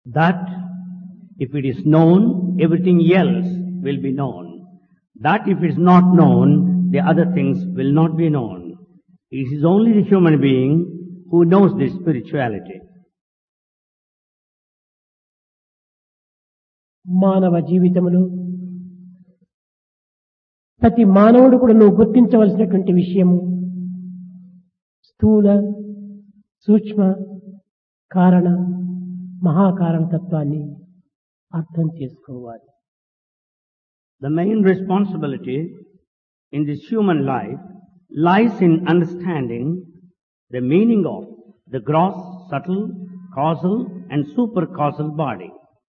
That if it is known, everything else will be known. That if it is not known, the other things will not be known. It is only the human being who knows this spirituality. మానవ జీవితములో ప్రతి మానవుడు కూడా నువ్వు గుర్తించవలసినటువంటి విషయము స్థూల సూక్ష్మ కారణ మహాకారణ తత్వాన్ని అర్థం చేసుకోవాలి. The main responsibility in this human life lies in understanding the meaning of the gross, subtle, causal and supercausal body.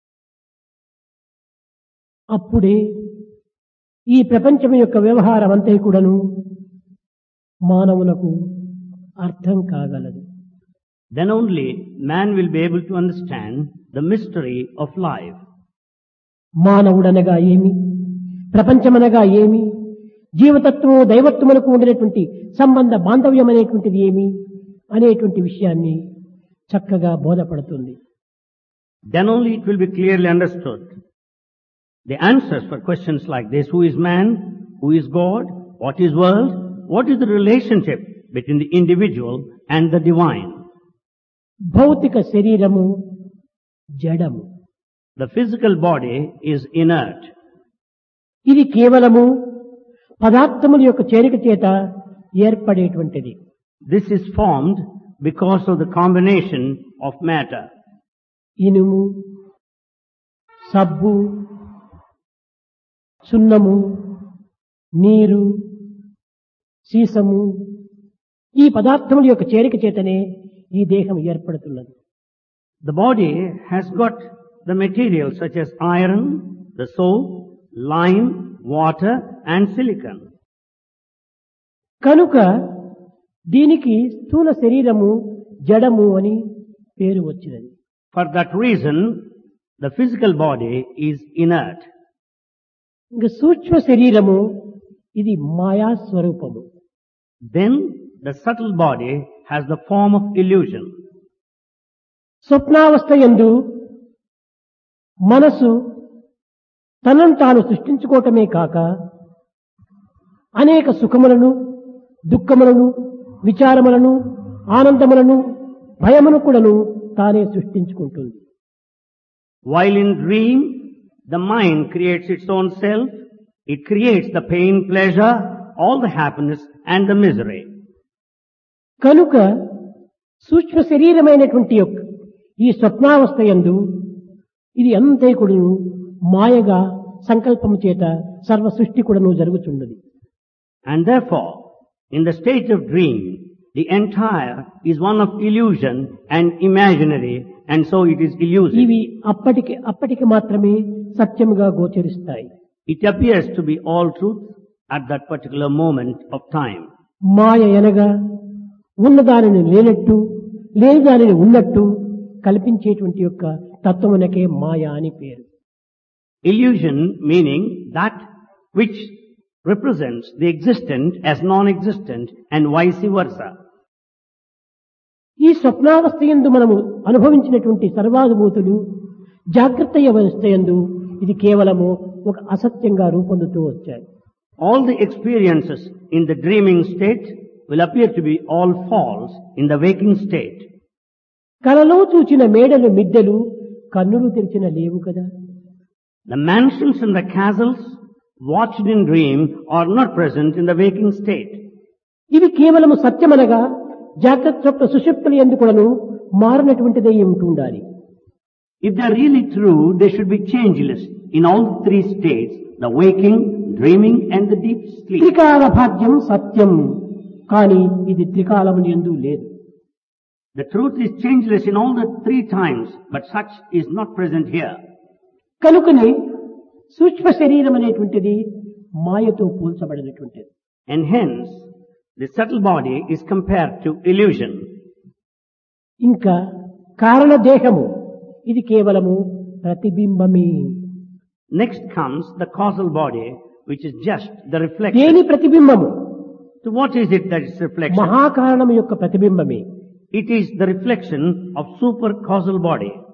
అప్పుడే ఈ ప్రపంచం యొక్క వ్యవహారం అంతా కూడాను మానవులకు అర్థం కాగలదు. Then only man will be able to understand the mystery of life. మానవుడనగా ఏమి, ప్రపంచమనగా ఏమి, జీవతత్వము దైవత్వములకు ఉండినటువంటి సంబంధ బాంధవ్యం అనేటువంటిది ఏమి అనేటువంటి విషయాన్ని చక్కగా బోధపడుతుంది. Then only it will be clearly understood. The answers for questions like this: who is man, who is God, what is world, what is the relationship between the individual and the divine. భౌతిక శరీరము జడము. The physical body is inert. ఇది కేవలము పదార్థముల యొక్క చేరిక చేత ఏర్పడేటువంటిది. This is formed because of the combination of matter. ఇనుము, సబ్బు, సున్నము, నీరు, సీసము ఈ పదార్థముల యొక్క చేరిక చేతనే ఈ దేహం ఏర్పడుతున్నది. The body has got the materials such as iron, the soap, lime, water and silicon. కనుక దీనికి స్థూల శరీరము జడము అని పేరు వచ్చినది. For that reason, the physical body is inert. ఇంకా సూక్ష్మ శరీరము ఇది మాయా స్వరూపము. Then the subtle body has the form of illusion. స్వప్నావస్థ యందు మనసు తనను తాను సృష్టించుకోవటమే కాక అనేక సుఖములను, దుఃఖములను, విచారములను, ఆనందములను, భయమును కూడాను తానే సృష్టించుకుంటుంది. While in dream, the mind creates its own self. It creates the pain, pleasure, all the happiness and the misery. కనుక సూక్ష్మ శరీరమైనటువంటి యొక్క ఈ స్వప్నావస్థ యందు ఇది అంతే కూడాను మాయగా సంకల్పము చేత సర్వ సృష్టి కూడాను జరుగుతున్నది. And therefore, in the state of dream, the entire is one of illusion and imaginary, and so it is illusive. ఇవి అప్పటికి మాత్రమే సత్యముగా గోచరిస్తాయి. It appears to be all truth at that particular moment of time. మాయ అనగా ఉన్నదానిని లేనట్టు, లేని దానిని ఉన్నట్టు కల్పించేటువంటి యొక్క తత్వమునకే మాయ అని పేరు. Illusion meaning that which represents the existent as non-existent and vice versa. ఈ స్వప్నావస్థ యందు మనము అనుభవించినటువంటి సర్వానుభూతులు జాగ్రత్త అవస్థ యందు ఇది కేవలము ఒక అసత్యంగా రూపొందుతూ వచ్చాయి. All the experiences in the dreaming state will appear to be all false in the waking state. కలలో చూచిన మేడలు మిద్దెలు కన్నులు తెరిచిన లేవు కదా. The mansions and the castles watched in dream are not present in the waking state. ఇవి కేవలము సత్యమనగా జాగ్రత్త స్వప్న సుషుప్తుల యందు కూడాను మారినటువంటిదే ఉంటుండాలి. If they are really true, they should be changeless in all three states: the waking, dreaming and the deep sleep. త్రికాల భాగ్యం సత్యం, కానీ ఇది త్రికాలముల యందు లేదు. The truth is changeless in all the three times, but such is not present here. కనుకనే సూక్ష్మ శరీరం అనేటువంటిది మాయతో పోల్చబడినటువంటిది. And hence, the subtle body is compared to illusion. ఇంకా కారణ దేహము ఇది కేవలము ప్రతిబింబమే. Next comes the causal body, which is just the reflection. దేని ప్రతిబింబము? So what is it that is reflection? మహాకారణం యొక్క ప్రతిబింబమే. It is the reflection of super causal body.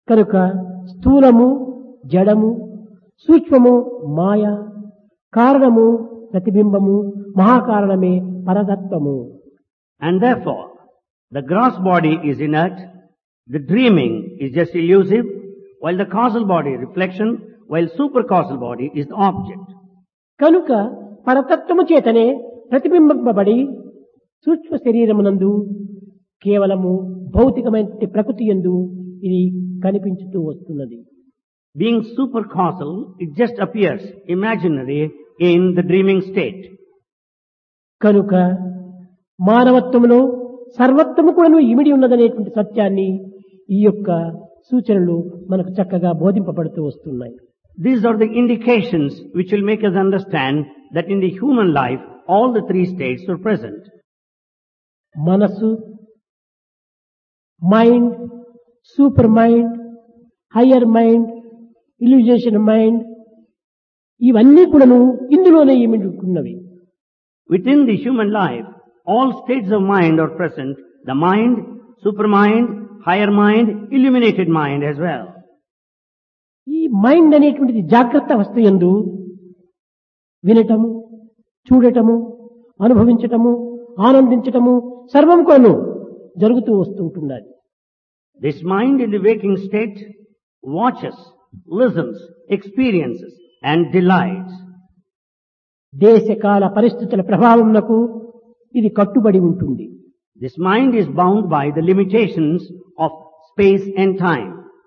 కనుక స్థూలము జడము, సూక్ష్మము మాయ, కారణము ప్రతిబింబము, మహాకారణమే పరతత్వము. And therefore, the gross body is inert, the dreaming is just illusive, while the causal body reflection, while supercausal body is the object. కనుక పరతత్వము చేతనే ప్రతిబింబింపబడి సూక్ష్మ శరీరమునందు కేవలము భౌతికమైన ప్రకృతి యందు ఇది కనిపించుతూ వస్తున్నది. Being supercausal, it just appears imaginary in the dreaming state. కనుక మానవత్వములో సర్వత్వము కూడా ఇమిడి ఉన్నదనేటువంటి సత్యాన్ని ఈ యొక్క సూచనలు మనకు చక్కగా బోధింపబడుతూ వస్తున్నాయి. These are the indications which will make us understand that in the human life, all the three states are present. మనసు, mind, super mind, higher mind, ఇల్యూజేషన్ mind, ఇవన్నీ కూడాను ఇందులోనే ఇమిడుకున్నవి. Within the human life, all states of mind are present. The mind, supermind, higher mind, illuminated mind as well. ఈ mind అనేటువంటిది జాగ్రత్త అవస్థ యందు వినటము, చూడటము, అనుభవించటము, ఆనందించటము సర్వం కూడాను జరుగుతూ వస్తుంటున్నది. This mind in the waking state watches, listens, experiences and delights. దేశకాల పరిస్థితుల ప్రభావమునకు ఇది కట్టుబడి ఉంటుంది. This mind is bound by the limitations of space and time.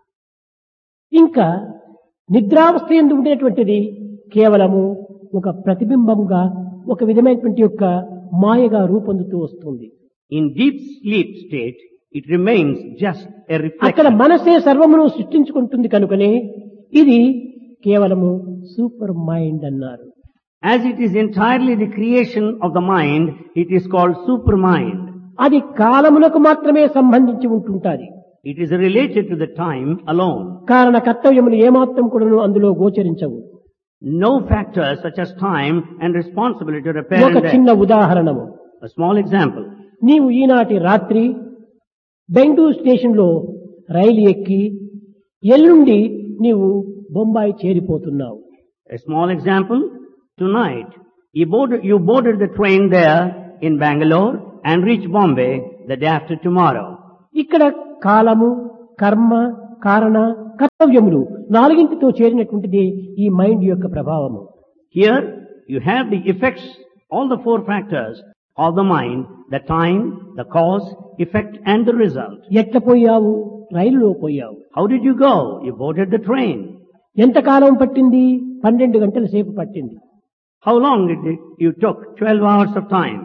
ఇంకా నిద్రావస్థ యందు ఉండేటువంటిది కేవలము ఒక ప్రతిబింబంగా, ఒక విధమైనటువంటి యొక్క మాయగా రూపొందుతూ వస్తుంది. In deep sleep state, it remains just a అక్కడ reflection. మనసే సర్వమును సృష్టించుకుంటుంది కనుకనే ఇది కేవలము సూపర్ మైండ్ అన్నారు. As it is entirely the creation of the mind, it is called supermind. అది కాలమునకు మాత్రమే సంబంధించి ఉంటుంటాది. It is related to the time alone. కారణ కర్తవ్యములు ఏమాత్రం కూడాను అందులో గోచరించవు. No factors such as time and responsibility are apparent ఒక there. చిన్న ఉదాహరణము. A small example. నీవు ఈనాటి రాత్రి బెంగళూరు స్టేషన్ లో రైలు ఎక్కి ఎల్లుండి నీవు Bombay చేరిపోతున్నావు. A small example. Tonight, you boarded the train there in Bangalore and reached Bombay the day after tomorrow. ఇక్కడ కాలము, కర్మ, కారణ, కర్తవ్యములు నాలుగింటితో చేరినటువంటిది ఈ మైండ్ యొక్క ప్రభావము. Here, you have the effects, all the four factors of the mind, the time, the cause, effect and the result. ఎట్ల పోయావు? రైలులో పోయావు. How did you go? You boarded the train. ఎంత కాలం పట్టింది? 12 గంటల సేపు పట్టింది. How long did you took? 12 hours of time.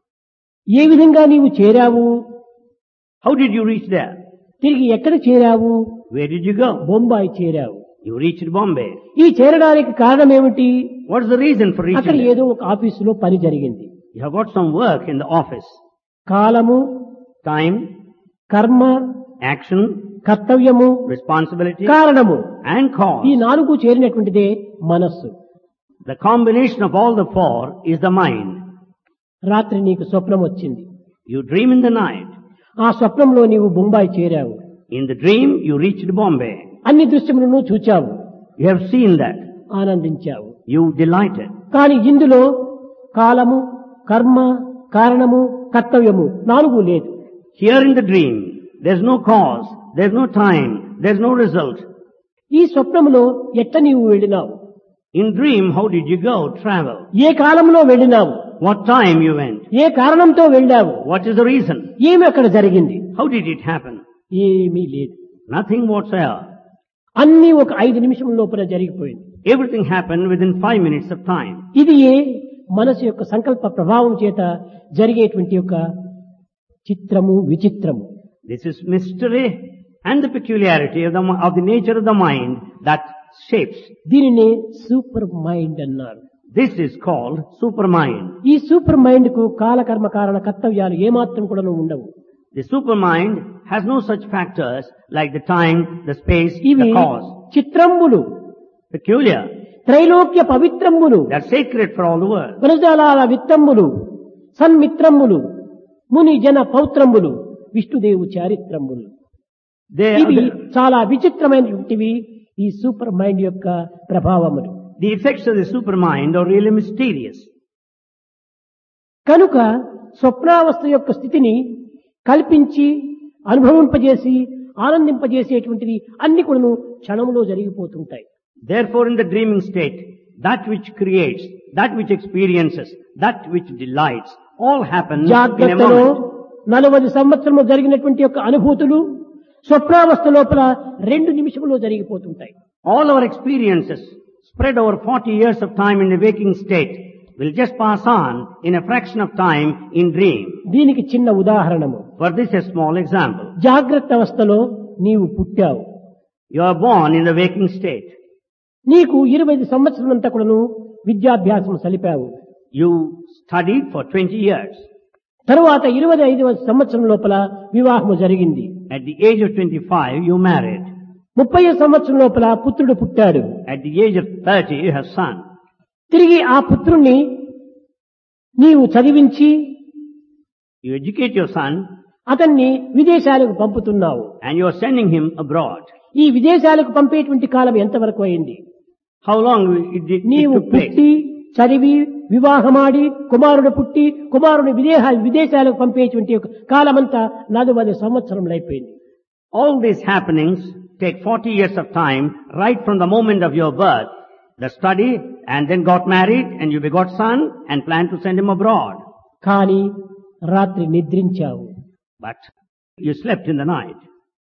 ఏ విధంగా నీవు చేరావు? How did you reach there? తిరిగి ఎక్కడ చేరావు? Where did you go? Bombay చేరావు. You reached Bombay. ఈ చేరడానికి కారణం ఏమిటి? What's the reason for reaching అక్కడ there? ఏదో ఒక ఆఫీసులో పని జరిగింది. You have got some work in the office. కాలము, Time, కర్మ, action, కర్తవ్యము, responsibility కారణము, and cause. ఈ 4 చేరినటువంటిదే మనస్సు. The combination of all the four is the mind. రాత్రి నీకు స్వప్నం వచ్చింది. You dream in the night. ఆ స్వప్నంలో నీవు Bombay చేరావు. In the dream, you reached Bombay. అన్ని దృశ్యములను చూచావు, You have seen that. ఆనందించావు. You delighted. కానీ ఇందులో కాలము, కర్మ, కారణము, కర్తవ్యము 4 లేదు. Here in the dream, there's no cause, there's no time, there's no result. ఈ స్వప్నములో ఎట్ట నీవు వెళ్ళినావు? In dream, how did you go? Travel. ఏ కాలంలో వెళ్ళినావు? What time you went? ఏ కారణంతో వెళ్ళావు? What is the reason? ఏమి అక్కడ జరిగింది? How did it happen? ఏమీ లేదు. Nothing whatsoever. అన్నీ ఒక 5 నిమిషముల లోపల జరిగిపోయింది. Everything happened within 5 minutes of time. ఇది మనసు యొక్క సంకల్ప ప్రభావం చేత జరిగేటువంటి యొక్క చిత్రము, విచిత్రము. This is mystery and the peculiarity of the nature of the mind that shapes. దీనినే సూపర్ మైండ్ అన్నారు. This is called supermind. ఈ సూపర్ మైండ్ కు కాలకర్మ కారణ కర్తవ్యాలు ఏమాత్రం కూడా ఉండవు. The supermind has no such factors like the time, the space, ఇవి the cause. చిత్రంబులు, Peculiar. Trailokya పవిత్రంబులు, They're sacred for all the world. గుణజాలాల విత్తంబులు, సన్మిత్రంబులు, ముని జన పౌత్రంబులు, విష్ణుదేవు చారిత్రంబులు. ఇవి చాలా విచిత్రమైనటువంటివి ఈ సూపర్ మైండ్ యొక్క ప్రభావములు. The effects of the supermind are really mysterious. కనుక స్వప్నావస్థ యొక్క స్థితిని కల్పించి అనుభవింపజేసి ఆనందింపజేసేటువంటిది అన్ని కూడా క్షణంలో జరిగిపోతుంటాయి. Therefore, in the dreaming state, that which creates, that which experiences, that which delights, all happens in a జాగ్రత్తలో moment. 40 సంవత్సరము జరిగినటువంటి యొక్క అనుభూతులు స్వప్నావస్థ లోపల 2 నిమిషములో జరిగిపోతుంటాయి. All our experiences spread over 40 years of time in the waking state will just pass on in a fraction of time in dream. దీనికి చిన్న ఉదాహరణము. For this, a small example. జాగ్రత్త అవస్థలో నీవు పుట్టావు. You are born in the waking state. నీకు 25 సంవత్సరమంతా కూడాను విద్యాభ్యాసం సలిపావు. You studied for 20 years. తరువాత 25వ సంవత్సరం లోపల వివాహము జరిగింది. At the age of 25, you married. 30వ సంవత్సరం లోపల పుత్రుడు పుట్టాడు. At the age of 30, you have son. తిరిగి ఆ పుత్రుణ్ణి నీవు చదివించి You educate your son అతన్ని విదేశాలకు పంపుతున్నావు. and you are sending him abroad. ఈ విదేశాలకు పంపేటువంటి కాలం ఎంతవరకు అయింది? How long it నీవు took place? పుట్టి చదివి వివాహమాడి కుమారుడు పుట్టి కుమారుని విదేశాలకు పంపేటువంటి కాలమంతా 40 సంవత్సరములు అయిపోయింది. All these happenings take 40 years of time right from the moment of your birth. The study and then got married and you begot son and planned to send him abroad. కానీ రాత్రి నిద్రించావు. But you slept in the night.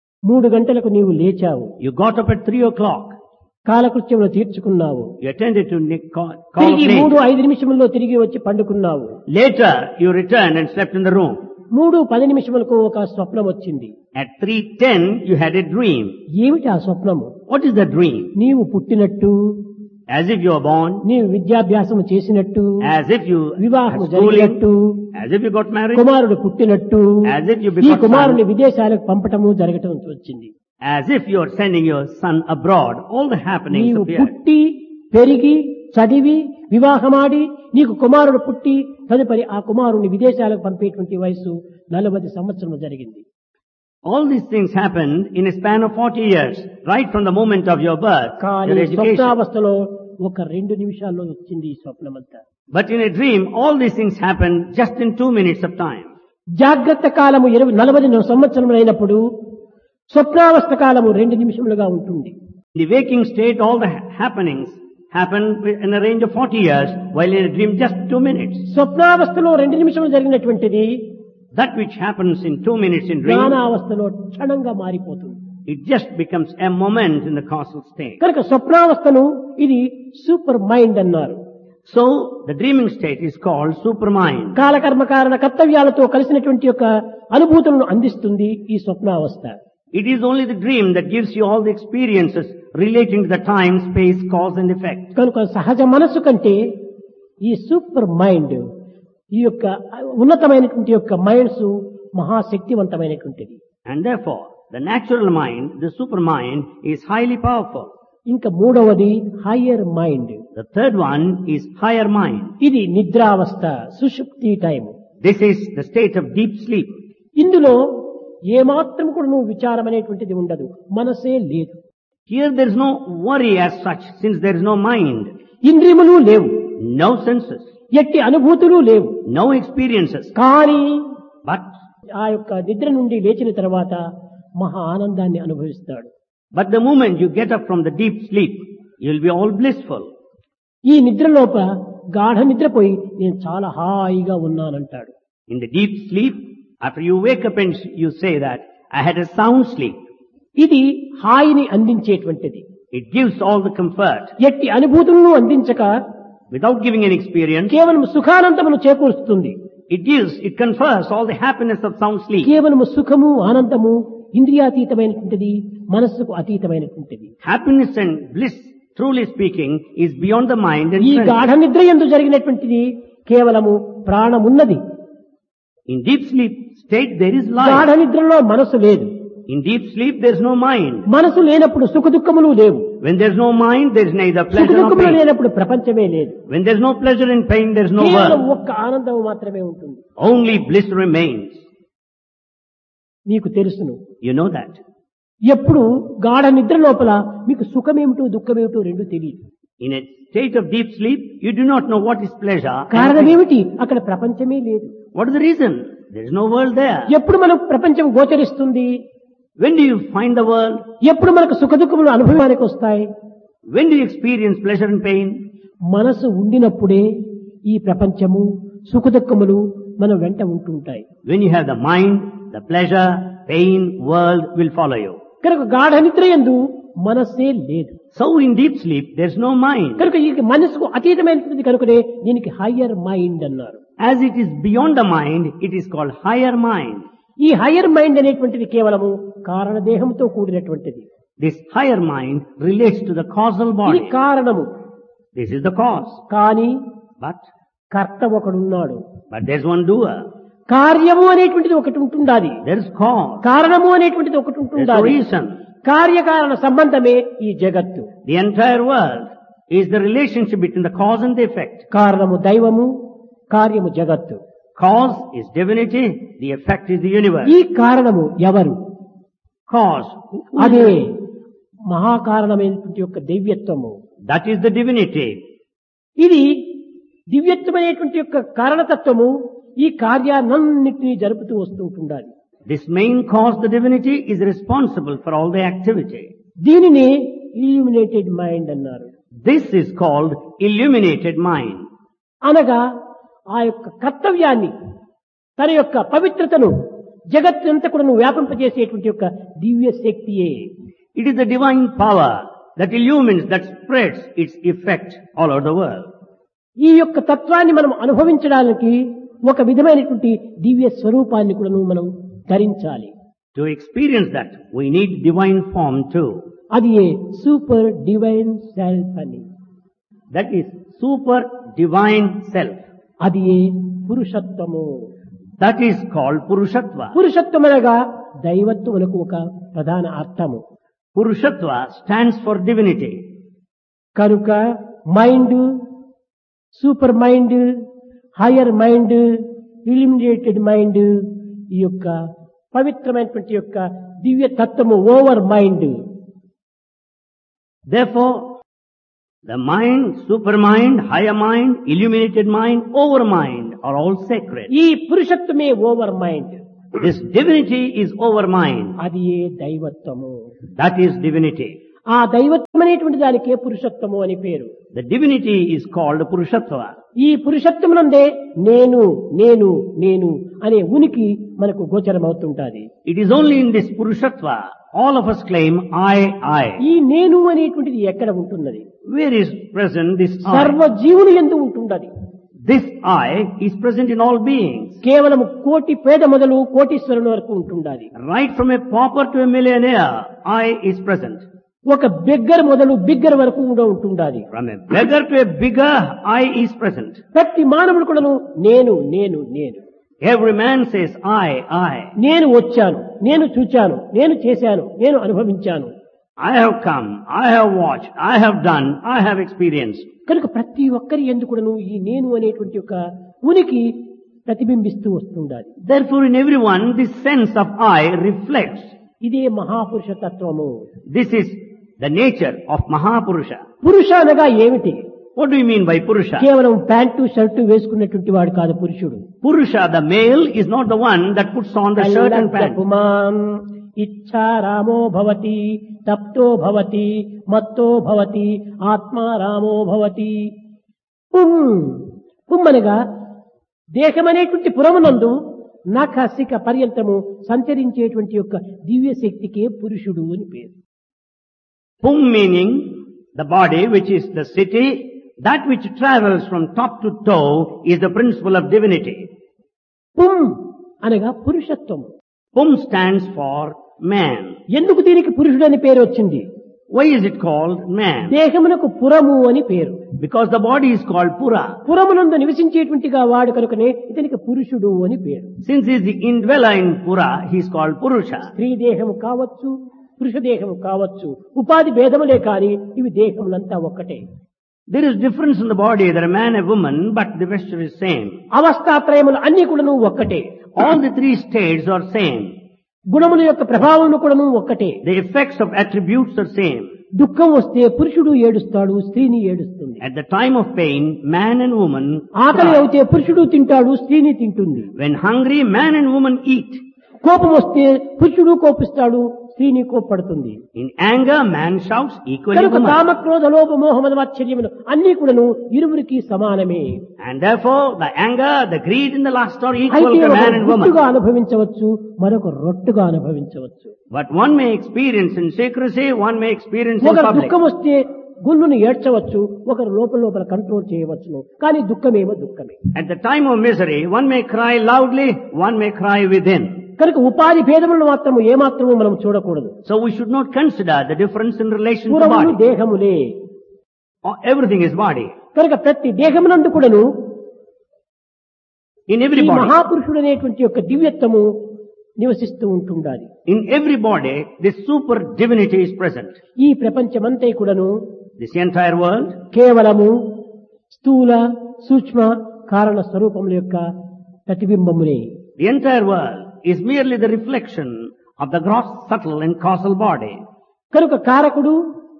3 గంటలకు నీవు లేచావు. You got up at 3 o'clock. కాలకృత్యములు తీర్చుకున్నావు. You attended to call తిరిగి of 3-5 నిమిషముల్లో తిరిగి వచ్చి పండుకున్నావు. Later you returned and slept in the room. 3-10 నిమిషములకు ఒక స్వప్నం వచ్చింది. At 3:10 you had a dream. ఏమిటి ఆ స్వప్నము? What is the dream? నీవు పుట్టినట్టు, As if you were born, నీవు విద్యాభ్యాసము చేసినట్టు, as if you వివాహము had schooling, జరిగినట్టు, as if you got married, కుమారుడు పుట్టినట్టు, as if you ఈ begot కుమారుని son, విదేశాలకు పంపటము జరగటం వచ్చింది. as if you are sending your son abroad. All the happenings నీవు appear. పుట్టి పెరిగి చదివి వివాహమాడి నీకు కుమారుడు పుట్టి తదుపరి ఆ కుమారుని విదేశాలకు పంపేటువంటి వయసు 40 సంవత్సరము జరిగింది. All these things happened in a span of 40 years, right from the moment of your birth, కానీ your education. స్వప్నావస్థలో ఒక 2 నిమిషాల్లో వచ్చింది ఈ స్వప్నమంతా. But in a dream, all these things happen just in 2 minutes of time. జాగ్రత్త కాలము 40 సంవత్సరములు అయినప్పుడు స్వప్నావస్థ కాలము 2 నిమిషములుగా ఉంటుంది. In the waking state, all the happenings happen in a range of 40 years, while in a dream just 2 minutes. స్వప్నావస్థలో 2 నిమిషములు జరిగినటువంటిది That which happens in 2 minutes in dream, జ్ఞానావస్థలో క్షణంగా మారిపోతుంది. it just becomes a moment in the causal state. కనుక స్వప్నావస్థను ఇది super mind అన్నారు. So, the dreaming state is called supermind. కాలకర్మ కారణ కర్తవ్యాలతో కలిసినటువంటి యొక్క అనుభూతులను అందిస్తుంది ఈ స్వప్నావస్థ. It is only the dream that gives you all the experiences relating to the time, space, cause and effect. కనుక సహజ మనస్సు కంటే ఈ సూపర్ మైండ్ ఈ యొక్క ఉన్నతమైనటువంటి యొక్క minds మహాశక్తివంతమైనటువంటిది. And therefore, the natural mind, the supermind, is highly powerful. ఇంకా మూడవది higher mind. The third one is higher mind. ఇది నిద్రావస్థ, సుషుప్తి time. This is the state of deep sleep. ఇందులో ఏమాత్రం కూడా నువ్వు విచారం అనేటువంటిది ఉండదు, మనసే లేదు. Here there is no worry as such, since there is no mind, ఇంద్రియములు లేవు, no senses, ఎట్టి అనుభూతులు లేవు. no experiences. కానీ But ఆ యొక్క నిద్ర నుండి లేచిన తర్వాత మహా ఆనందాన్ని అనుభవిస్తాడు. the moment you get up from the deep sleep, you will be all blissful. ఈ నిద్రలోప గాఢ నిద్రపోయి నేను చాలా హాయిగా ఉన్నానంటాడు. In the deep sleep, after you wake up and you say that, I had a sound sleep. ఇది హాయిని అందించేటువంటిది. It gives all the comfort. ఎట్టి అనుభూతులను అందించక Without giving an experience, కేవలం సుఖానందమును చేకూరుస్తుంది. it confers all the happiness of sound sleep. కేవలము సుఖము ఆనందము ఇంద్రియాతీతమైనటువంటిది, మనస్సుకు అతీతమైనటువంటిది. Happiness and bliss, truly speaking, is beyond the mind and ఈ sense. గాఢ నిద్ర యందు జరిగినటువంటిది కేవలము ప్రాణమున్నది. In deep sleep state there is గాఢ life. నిద్రలో మనసు లేదు. In deep sleep there is no mind. మనసు లేనప్పుడు సుఖ దుఃఖములు లేవు. When there is no mind, there is neither సుఖ pleasure nor దుఃఖములు pain. లేనప్పుడు ప్రపంచమే లేదు. When there is no pleasure and pain, there is no కేవలం world. ఒక్క ఆనందం మాత్రమే ఉంటుంది. Only bliss remains. నీకు తెలుసును, You know that. ఎప్పుడు గాఢ నిద్ర లోపల మీకు సుఖమేమిటో దుఃఖమేమిటో రెండు తెలియదు. In a state of deep sleep, you do not know what is pleasure. కారణం ఏమిటి? అక్కడ ప్రపంచమే లేదు. What is the reason? There is no world there. ఎప్పుడు మనకు ప్రపంచం గోచరిస్తుంది? When do you find the world? ఎప్పుడు మనకు సుఖ దుఃఖములు అనుభవానికి వస్తాయి? When do you experience pleasure and pain? మనసు ఉండినప్పుడే ఈ ప్రపంచము సుఖ దుఃఖములు మన వెంట ఉంటుంటాయి. When you have the mind, the pleasure, pain, world will follow you. కనుక గాఢ నిద్ర యందు మనస్సే లేదు. So in deep sleep, there is no mind. కనుక ఈ మనసుకు అతీతమైనటువంటి కనుకనే దీనికి హయ్యర్ మైండ్ అన్నారు. As it is beyond the mind, it is called higher mind. ఈ హయ్యర్ మైండ్ అనేటువంటిది కేవలము కారణదేహంతో కూడినటువంటిది. This higher mind relates to the causal ఇది body. కారణము. This is the cause. కానీ But కర్త ఒకడున్నాడు. there's one doer. కార్యము అనేటువంటిది ఒకటి ఉంటుండాలి. There is cause. కారణము అనేటువంటిది ఒకటి There's a ఉంటుండాలి. reason. కార్యకారణ సంబంధమే ఈ జగత్తు. The entire world is the relationship between the cause and the effect. కారణము దైవము, కార్యము జగత్తు. Cause is divinity, the effect is the universe. ఈ కారణము ఎవరు? Cause, అదే మహాకారణమైనటువంటి యొక్క దివ్యత్వము. that is the divinity. ఇది దివ్యత్వమైనటువంటి యొక్క కారణతత్వము ఈ కార్యాలన్నింటినీ జరుపుతూ వస్తూ ఉంటుండాలి. This main cause, the divinity, is responsible for all the activity. దీనిని ఇల్యూమినేటెడ్ మైండ్ అన్నారు. This is called illuminated mind. అనగా ఆ యొక్క కర్తవ్యాన్ని తన యొక్క పవిత్రతను జగత్తంతా కూడా వ్యాపింపజేసేటువంటి యొక్క దివ్య శక్తియే. It is the divine power that illumines, that spreads its effect all over the world. ఈ యొక్క తత్వాన్ని మనం అనుభవించడానికి ఒక విధమైనటువంటి దివ్య స్వరూపాన్ని కూడా మనం ధరించాలి. To experience that, we need divine form too. అది సూపర్ డివైన్ సెల్ఫ్ అని. That is super divine self. అది పురుషత్వము. That is called Purushatva. పురుషత్వం అనగా దైవత్వమునకు ఒక ప్రధాన అర్థము. Purushatva stands for divinity. కనుక mind, super mind, higher mind, illuminated mind, ఈ యొక్క పవిత్రమైనటువంటి యొక్క దివ్య తత్వము over mind. Therefore, the mind, supermind, higher mind, illuminated mind, overmind are all sacred. ఈ పురుషత్వమే over mind. This divinity is overmind. అది దైవత్వము. That is divinity. ఆ దైవత్వం అనేటువంటి దానికే పురుషత్వము అని పేరు. The divinity is called Purushatva. ఈ పురుషత్వమునందే నేను నేను నేను అనే ఉనికి మనకు గోచరమవుతుంటాది. It is only in this Purushatva all of us claim I. ఈ నేను అనేటువంటిది ఎక్కడ ఉంటున్నది? Where is present this సర్వ I? జీవులు యందు ఉంటుండది. This I is present in all beings. కేవలం కోటి పేద మొదలు కోటీశ్వరుని వరకు ఉంటుండాలి. Right from a pauper to a millionaire, I is present. ఒక బిగ్గర్ మొదలు బిగ్గర్ వరకు కూడా ఉంటుండాలి. From a beggar to a bigger, I is present. ప్రతి మానవుడు కూడాను నేను నేను నేను. Every man says I. నేను వచ్చాను, నేను చూచాను, నేను చేశాను, నేను అనుభవించాను. I have come, I have watched, I have done, I have experienced. కనుక ప్రతి ఒక్కరి యందు కూడాను ఈ నేను అనేటువంటి ఒక ఉనికి ప్రతిబింబిస్తూ వస్తుండాలి. Therefore in everyone this sense of I reflects. ఇదే మహాపురుష తత్వము. This is the nature of Mahapurusha. పురుష అనగా ఏమిటి? What do you mean by Purusha? కేవలం ప్యాంటు షర్టు వేసుకున్నటువంటి వాడు కాదు పురుషుడు. Purusha, the male, is not the one that puts on the shirt and pants. పుమాన్ ఇచ్ఛా రామో భవతి, తప్తో భవతి, మత్తో భవతి, ఆత్మా రామో భవతి. పుమ్మనగా దేహమనేటువంటి పురమునందు నఖసిక పర్యంతము సంచరించేటువంటి యొక్క దివ్య శక్తికే పురుషుడు అని పేరు. Pum meaning the body, which is the city, that which travels from top to toe is the principle of divinity. పుం అనగా పురుషత్వము. Pum stands for man. ఎందుకు దీనికి పురుషుడు అని పేరు వచ్చింది? Why is it called man? దేహమునకు పురము అని పేరు. Because the body is called Pura. పురమునందు నివసించేటువంటిగా వాడు కనుకనే ఇతనికి పురుషుడు అని పేరు. Since he is the indweller in Pura, he is called Purusha. స్త్రీ దేహము కావచ్చు, పురుష దేహము కావచ్చు, ఉపాధి భేదములే కాని ఇవి దేహములంతా ఒక్కటే. There is difference in the body, there are man and woman, but the vesture is same. అవస్థాత్రయములు అన్ని కూడాను ఒక్కటే. All the three states are same. గుణముల యొక్క ప్రభావం కూడాను ఒక్కటే. The effects of attributes are same. దుఃఖం వస్తే పురుషుడు ఏడుస్తాడు, స్త్రీని ఏడుస్తుంది. At the time of pain, man and woman ఆకలి cry. అయితే పురుషుడు తింటాడు, స్త్రీని తింటుంది. When hungry, man and woman eat. కోపం వస్తే పురుషుడు కోపిస్తాడు, స్త్రీని కోప్పడుతుంది. In anger, man shouts, equally కనుక woman. కామ క్రోధ లోభ మోహ మద మాత్సర్యములు అన్ని కూడాను ఇరువురికి సమానమే. And therefore, the anger, the greed and the lust are equal అయితే to ఒక man and గుట్టుగా woman. అనుభవించవచ్చు, మరొక రొట్టుగా అనుభవించవచ్చు. But one may experience in secrecy, one may experience in ఒకరు public. దుఃఖం వస్తే గుళ్ళును ఏడ్చవచ్చు, ఒకరు లోపల కంట్రోల్ చేయవచ్చును. కానీ దుఃఖమేమో దుఃఖమే. At the time of misery, one may cry loudly, one may cry within. కనుక ఉపాధి భేదములను మాత్రము ఏమాత్రము మనం చూడకూడదు. So we should not consider the difference in relation to పురములు body. దేహములే. Everything is body. కనుక ప్రతి దేహమునందు కూడాను In ఈ every body. మహాపురుషుడు అనేటువంటి యొక్క దివ్యత్వము నివసిస్తూ ఉంటుండాలి. In every body, this super divinity is present. ఈ ప్రపంచమంతా కూడాను This entire world, కేవలము స్థూల సూక్ష్మ కారణ స్వరూపముల యొక్క ప్రతిబింబములే. the entire world is merely the reflection of the gross, subtle and causal body. కనుక కారకుడు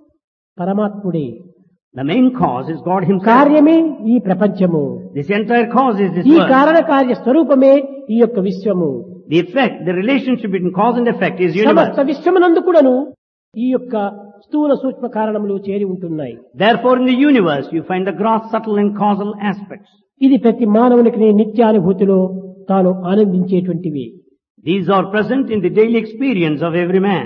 పరమాత్ముడే. The main cause is God himself. కార్యమే ఈ ప్రపంచము. This entire cause is this ఈ world. కారణ కార్య స్వరూపమే ఈ యొక్క విశ్వము. The effect, the relationship between cause and effect is universe. సమస్త విశ్వమునందు కూడాను ఈ యొక్క స్థూల సూక్ష్మ కారణములు చేరి ఉంటున్నాయి. Therefore in the universe you find the gross, subtle and causal aspects. ఇది ప్రతి మానవునికి నిత్యానుభూతిలో తాను ఆనందించేటువంటివి. These are present in the daily experience of every man.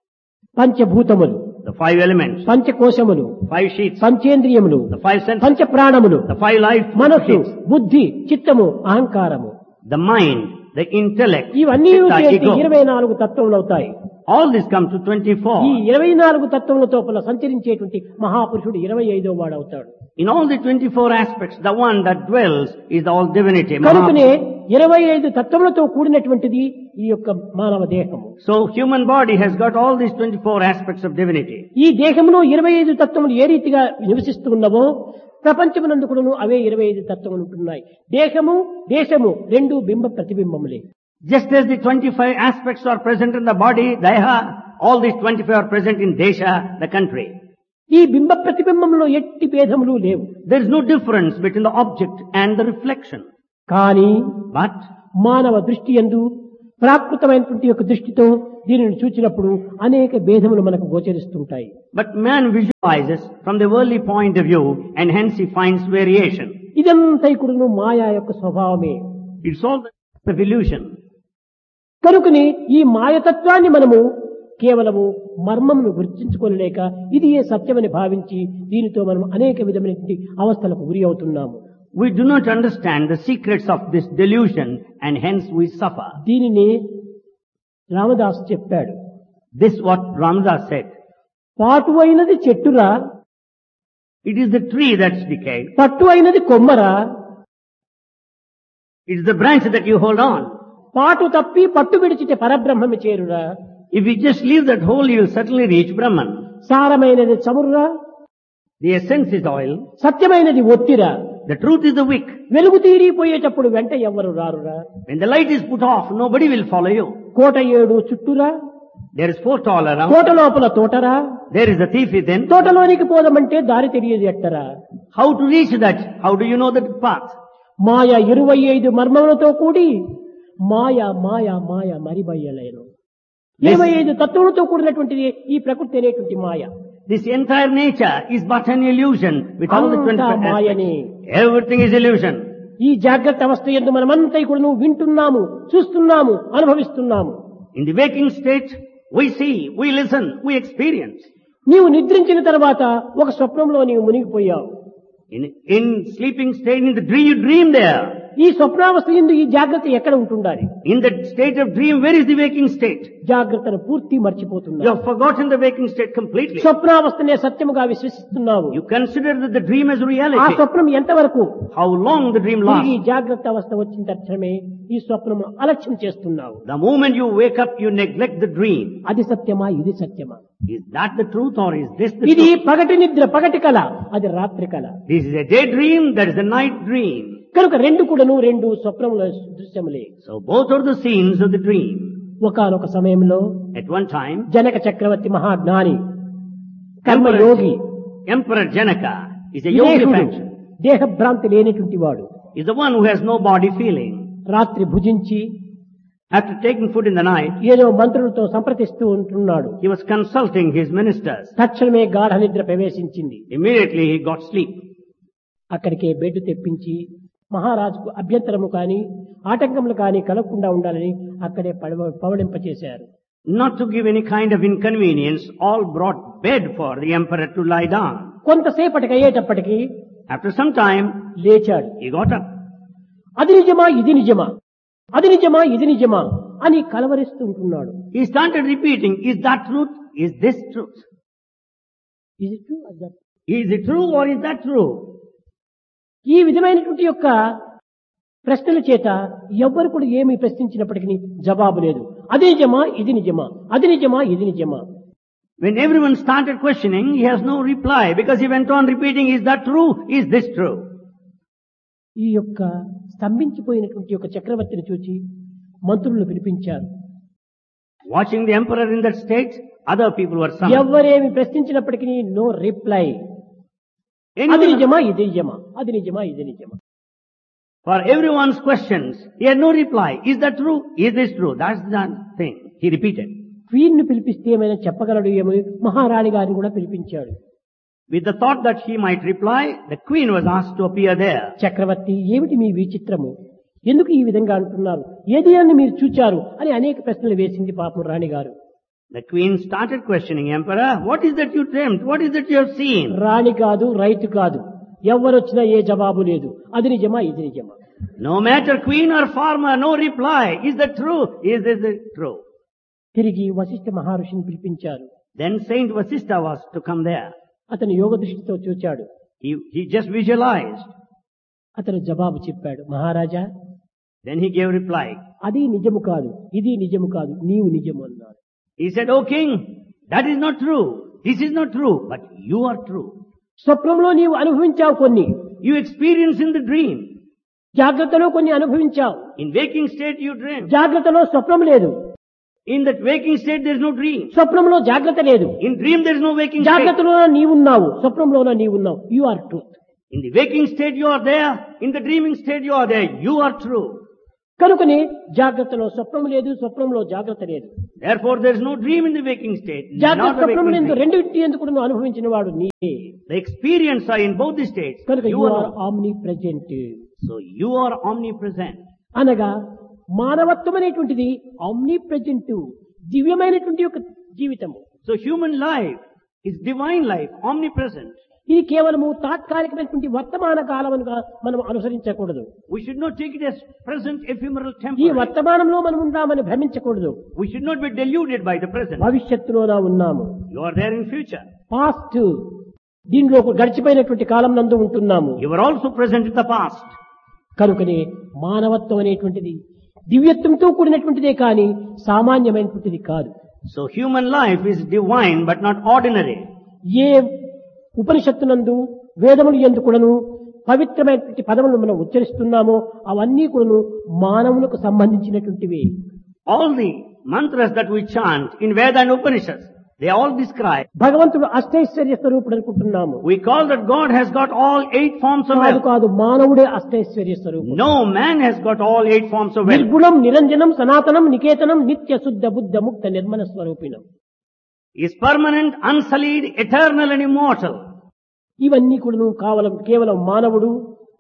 పంచభూతములు, The 5 elements, పంచకోశములు, 5 sheets, పంచేంద్రియములు, the 5 senses, పంచ ప్రాణములు, the 5 life మనస్సు, sheets, బుద్ధి, చిత్తము, అహంకారము, the mind, the intellect, ఇవన్నీ chitta, చేసి ego. 24 తత్వములు అవుతాయి. All this comes to ఈ 24. 24 తత్వముల తోపల సంచరించేటువంటి మహాపురుషుడు 25వ వాడవుతాడు. In all the 24 aspects, the one that dwells is all divinity. కనుకనే Mahaprabhu. 25 తత్వములతో కూడినటువంటిది ఈ యొక్క మానవ దేహము. So human body has got all these 24 aspects of divinity. ఈ దేహములో 25 తత్వములు ఏ రీతిగా నివసిస్తూ ఉన్నవో ప్రపంచమునందు కూడాను అవే 25 తత్వములు ఉంటున్నాయి. దేహము దేశము రెండు బింబ ప్రతిబింబములే. Just as the 25 aspects are present in the body, Deha, all these 25 are present in Desha, the country. ఈ బింబ ప్రతిబింబంలో ఎట్టి భేదములు లేవు. There is no difference between the object and the reflection. కానీ But మానవ దృష్టి యందు ప్రాకృతమైనటువంటి యొక్క దృష్టితో దీనిని చూచినప్పుడు అనేక భేదములు మనకు గోచరిస్తుంటాయి. But man visualizes from the worldly point of view and hence he finds variation. ఇదంతా కూడాను మాయా యొక్క స్వభావమే. It's all the illusion. కనుకని ఈ మాయతత్వాన్ని మనము కేవలము మర్మమును గుర్తించుకోలేక ఇది ఏ సత్యమని భావించి దీనితో మనం అనేక విధమైనటువంటి అవస్థలకు గురి అవుతున్నాము. We do not understand the secrets of this delusion and hence we suffer. దీనిని రామదాస్ చెప్పాడు. This what Ramdas said. పాటు అయినది చెట్టురా, It is the tree that's decayed. పట్టు అయినది కొమ్మరా, It is the branch that you hold on. పాటు తప్పి పట్టు విడిచితే పరబ్రహ్మమి చేరురా, If you just leave that hole, you will certainly reach Brahman. సారమైనది చమురురా, The essence is oil. సత్యమైనది ఒత్తిరా, The truth is the wick. వెలుగు తీరిపోయేటప్పుడు వెంట ఎవ్వరు రారురా, When the light is put off, nobody will follow you. కోట ఏడు చుట్టురా, There is 4 tall around. కోట లోపల తోటరా, There is a thief within. తోటలోనికి పోదామంటే దారి తెలియదు ఎట్టరా. How to reach that? How do you know the path? మాయ 25 మర్మములతో కూడి మాయ మాయ మాయ మరిబయ్యలేను. 25 తత్వములతో కూడినటువంటిది ఈ ప్రకృతి అనేటువంటి మాయ. This entire nature is but an illusion with all the 24 అంతా మాయనే. aspects. Everything is illusion. ఈ జాగ్రత్త అవస్థ యందు మనమంతా కూడా వింటున్నాము, చూస్తున్నాము, అనుభవిస్తున్నాము. In the waking state, we see, we listen, we experience. నీవు నిద్రించిన తర్వాత ఒక స్వప్నంలో నీవు మునిగిపోయావు. In sleeping state, in the dream, you dream there. ఈ స్వప్నావస్థ యందు ఈ జాగ్రత్త ఎక్కడ ఉంటుండాలి? In that state of dream, where is the waking state? జాగ్రత్తను పూర్తి You మర్చిపోతున్నావు. have forgotten the waking state completely. స్వప్నావస్థనే సత్యముగా విశ్వసిస్తున్నావు. You consider that the dream as ఆ reality. స్వప్నం ఎంతవరకు? How long the dream ఈ lasts. జాగ్రత్త అవస్థ వచ్చిన తక్షణమే ఈ స్వప్నము అలక్ష్యం చేస్తున్నావు. The moment you wake up, you neglect the dream. అది సత్యమా, ఇది సత్యమా? Is that the truth or is this the ఇది truth? పగటి నిద్ర, పగటి కళ, అది రాత్రి కళ. This is a daydream, that is a night dream. కనుక రెండు కూడాను రెండు స్వప్నముల దృశ్యములే. So both are the scenes of the dream. ఒకానొక సమయంలో At one time, జనక చక్రవర్తి మహాజ్ఞాని కర్మయోగి Emperor Janaka is a yogi విదేహుడు, faction. దేహభ్రాంతి లేనిటువంటి వాడు Is the one who has no body feeling. రాత్రి భుజించి After taking food in the night, ఏదో మంత్రులతో సంప్రదిస్తూ ఉంటున్నాడు. he was consulting his ministers. తక్షణమే గాఢ నిద్ర ప్రవేశించింది. Immediately he got sleep. అక్కడికే బెడ్ తెప్పించి మహారాజుకు అభ్యంతరము కాని ఆటంకములు కాని కలగకుండా ఉండాలని అక్కడే పవళింపచేశారు. Not to give any kind of inconvenience, all brought bed for the emperor to lie down. కొంతసేపటికి అయ్యేటప్పటికి After some time, లేచాడు. he got up. అది నిజమా ఇది నిజమా, అది నిజమా ఇది నిజమా అని కలవరిస్తూ ఉంటున్నాడు. He started repeating, is that truth? Is this truth? Is it true? Is it true or is that true? ఈ విధమైనటువంటి యొక్క ప్రశ్నల చేత ఎవ్వరు కూడా ఏమి ప్రశ్నించినప్పటికీ జవాబు లేదు. అది నిజమా ఇది నిజమా, అది నిజమా ఇది నిజమా. When everyone started questioning, he has no reply because he went on repeating, is that true? Is this true? ఈ యొక్క స్తంభించిపోయినటువంటి యొక్క చక్రవర్తిని చూచి మంత్రులను పిలిపించారు. Watching the emperor in that state, other people were summoned. ఎవరేమి ప్రశ్నించినప్పటికీ no reply. అది నిజమా ఇది నిజమా, అది నిజమా ఇది నిజమా. For everyone's questions, he had no reply. Is that true? Is this true? That's the thing. He repeated. Queen ను పిలిపిస్తే ఏమైనా చెప్పగలడు ఏమో మహారాణి గారిని కూడా పిలిపించాడు. With the thought that he might reply, the queen was asked to appear there. చక్రవర్తి ఏమిటి మీ విచిత్రము, ఎందుకు ఈ విధంగా అంటున్నారు, ఏది అని మీరు చూచారు అని అనేక ప్రశ్నలు వేసింది పాపం రాణి గారు. The queen started questioning emperor, what is that you dreamt? What is that you have seen? రాణి కాదు, రైతు కాదు, ఎవరొచ్చినా ఏ జవాబు లేదు, అది నిజమా ఇది నిజమా. No matter queen or farmer, no reply. Is that true? Is this true? తిరిగి వశిష్ఠ మహర్షిని పిలిపించారు. Then Saint Vasistha was to come there. అతను యోగ దృష్టితో చూచాడు. He just visualized. అతను జవాబు చెప్పాడు, మహారాజా Then he gave reply. అది నిజము కాదు, ఇది నిజము కాదు, నీవు నిజము అన్నాడు. He said, O king, that is not true. This is not true, but you are true. స్వప్నంలో నీవు అనుభవించావు కొన్ని, You experience in the dream. జాగ్రత్తలో కొన్ని అనుభవించావు. In waking state you dream. జాగ్రత్తలో స్వప్నం లేదు, In that waking state there is no dream. స్వప్నంలో జాగ్రత్త లేదు. In dream there is no waking state. జాగ్రత్తలోనే నీవున్నావు, స్వప్నంలోనే నీవున్నావు. You are truth. In the waking state you are there. In the dreaming state you are there. You are true. కనుకనే జాగ్రత్తలో స్వప్నం లేదు, స్వప్నంలో జాగ్రత్త లేదు. Therefore there is no dream in the waking state. జాగ్రత్త Not the స్వప్నం waking ఎందు state. రెండింటి ఎందుకు నువ్వు అనుభవించిన వాడు నీవే. The experience are in both the states. కనుక You you are are. Omni present. So you are omnipresent. అనగా మానవత్వం అనేటువంటిది ఆమ్ని ప్రెజెంట్, దివ్యమైనటువంటి యొక్క జీవితము. So human life is divine life, omnipresent. ఇది కేవలము తాత్కాలికమైనటువంటి వర్తమాన కాలముగా మనం అనుసరించకూడదు. We should not take it as present, ephemeral, ఈ temporary. వర్తమానంలో మనం ఉందామని భ్రమించకూడదు. We should not be deluded by the present. భవిష్యత్తులోనా ఉన్నాము, You are there in future. Past దీనిలో గడిచిపోయినటువంటి కాలం నందు ఉంటున్నాము. You are also present in the past. కనుకనే మానవత్వం అనేటువంటిది దివ్యత్వంతో కూడినటువంటిదే కానీ సామాన్యమైనటువంటిది కాదు. So human life is divine but not ordinary. ఏ ఉపనిషత్తునందు వేదములు యందు కూడాను పవిత్రమైనటువంటి పదములను మనం ఉచ్చరిస్తున్నామో అవన్నీ కూడాను మానవులకు సంబంధించినటువంటివి. All the mantras that we chant in Veda and Upanishads, they all describe. భగవంతుడు అష్టైశ్వర్య స్వరూపుడు అనుకుంటున్నాము. We call that God has got all 8 forms of కాదు wealth. కాదు, మానవుడే అష్టైశ్వర్య స్వరూపుడు. No, man has got all 8 forms of wealth. నిర్గుణం నిరంజనం సనాతనం నికేతనం నిత్య శుద్ధ బుద్ధ ముక్త Nirmala స్వరూపిణం. He is permanent, unsullied, eternal and immortal. ఇవన్నీ కూడా కేవలం మానవుడు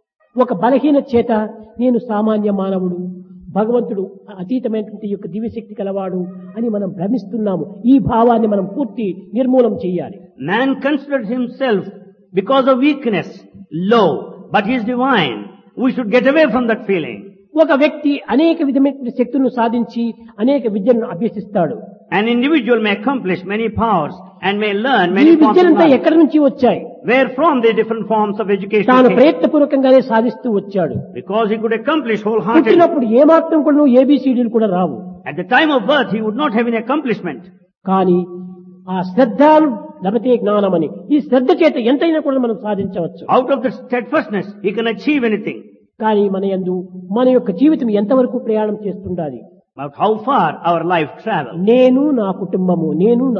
ఒక బలహీన చేత నేను సామాన్య మానవుడు, భగవంతుడు అతీతమైనటువంటి యొక్క దివ్యశక్తి కలవాడు అని మనం భ్రమిస్తున్నాము. ఈ భావాన్ని మనం పూర్తి నిర్మూలం చేయాలి. Man considers himself because of weakness low, but he is divine. We should get away from that feeling. ఒక వ్యక్తి అనేక విధమైన శక్తులను సాధించి అనేక విద్యలను అభ్యసిస్తాడు. An individual may accomplish many powers and may learn ఈ many forms of విద్యలంతా knowledge. ఎక్కడి నుంచి వచ్చాయి? Where from the different forms of education తాను came? ప్రయత్నపూర్వకంగానే సాధిస్తూ వచ్చాడు. Because he could accomplish wholeheartedly. పుట్టినప్పుడు ఏమాత్రం కూడా ఏబిసిడీలు కూడా రావు. At the time of birth, he would not have any accomplishment. కానీ ఆ శ్రద్ధలు లభతే జ్ఞానమని, ఈ శ్రద్ధ చేత ఎంతైనా కూడా మనం సాధించవచ్చు. Out of the steadfastness, he can achieve anything. కానీ మన యందు మన యొక్క జీవితం ఎంతవరకు ప్రయాణం చేస్తుండాలి? about how far our life travels. నేను నా కుటుంబము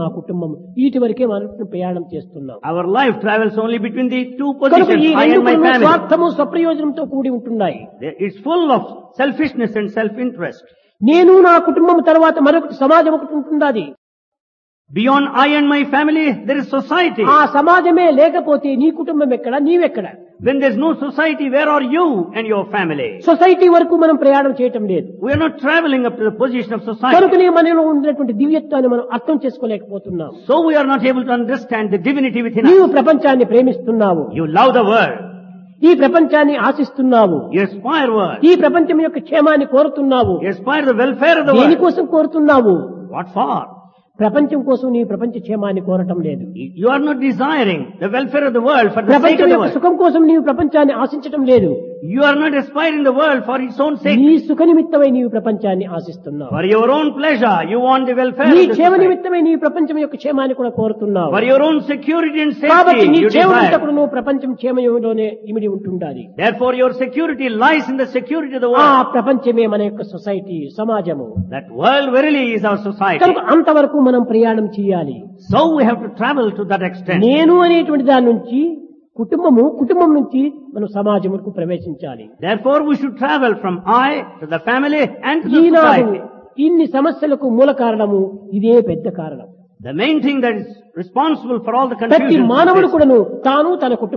వీటి వరకే మనం ప్రయాణం చేస్తున్నాం. Our life travels only between the two కనుక positions, ఈ I రెండు and my కూడా family. స్వార్థము స్వప్రయోజనంతో కూడి ఉంటున్నాయి. It's full of selfishness and self-interest. నేను నా కుటుంబం తర్వాత మరొకటి సమాజం ఒకటి ఉంటున్నది. Beyond I and my family, there is society. ఆ సమాజమే లేకపోతే నీ కుటుంబం ఎక్కడ, నీవెక్కడ? When there's no society, where are you and your family? Society వరకు మనం ప్రయాణం చేయటం లేదు. We are not traveling up to the position of society. కనుకనే మనలో ఉన్నటువంటి దివ్యత్వాన్ని మనం అర్థం చేసుకోలేకపోతున్నాం. So we are not able to understand the divinity within నీవు us. ప్రపంచాన్ని ప్రేమిస్తున్నావు, You love the world. ఈ ప్రపంచాన్ని ఆశిస్తున్నావు, You aspire world. ఈ ప్రపంచం యొక్క క్షేమాన్ని కోరుతున్నావు. You aspire the welfare of the world. దేనికోసం కోరుతున్నావు? What for? ప్రపంచం కోసం నీ ప్రపంచ క్షేమాన్ని కోరటం లేదు. You are not desiring the welfare of the world for the sake ప్రపంచం of the యొక్క world. సుఖం కోసం నీవు ప్రపంచాన్ని ఆశించటం లేదు. You are not aspiring the world for its own sake. నీ సుఖ నిమిత్తమై నీవు ప్రపంచాన్ని ఆశిస్తున్నావు. For your own pleasure, you want the welfare నీ of the క్షేమ society. నిమిత్తమై నీ ప్రపంచం యొక్క క్షేమాన్ని కూడా కోరుతున్నావు. For your own security and కాబట్టి safety, నీ you క్షేమం desire. కూడా నువ్వు ప్రపంచం క్షేమంలోనే ఇమిడి ఉంటుండాలి. Therefore, your security lies in the security of the ఆ world. ప్రపంచమే మన యొక్క సొసైటీ, సమాజము. That world verily is our society. కనుక అంతవరకు మనం ప్రయాణం చేయాలి. So we have to travel to that extent. నేను అనేటువంటి దాని నుంచి కుటుంబం నుంచి మనం సమాజముకు ప్రవేశించాలి. Therefore, we should travel from I to the family and to the Eenadu society. ఇన్ని సమస్యలకు మూల కారణము ఇదే పెద్ద కారణం. The main thing that is responsible for all the ప్రతి confusion మానవుడు కూడాను తాను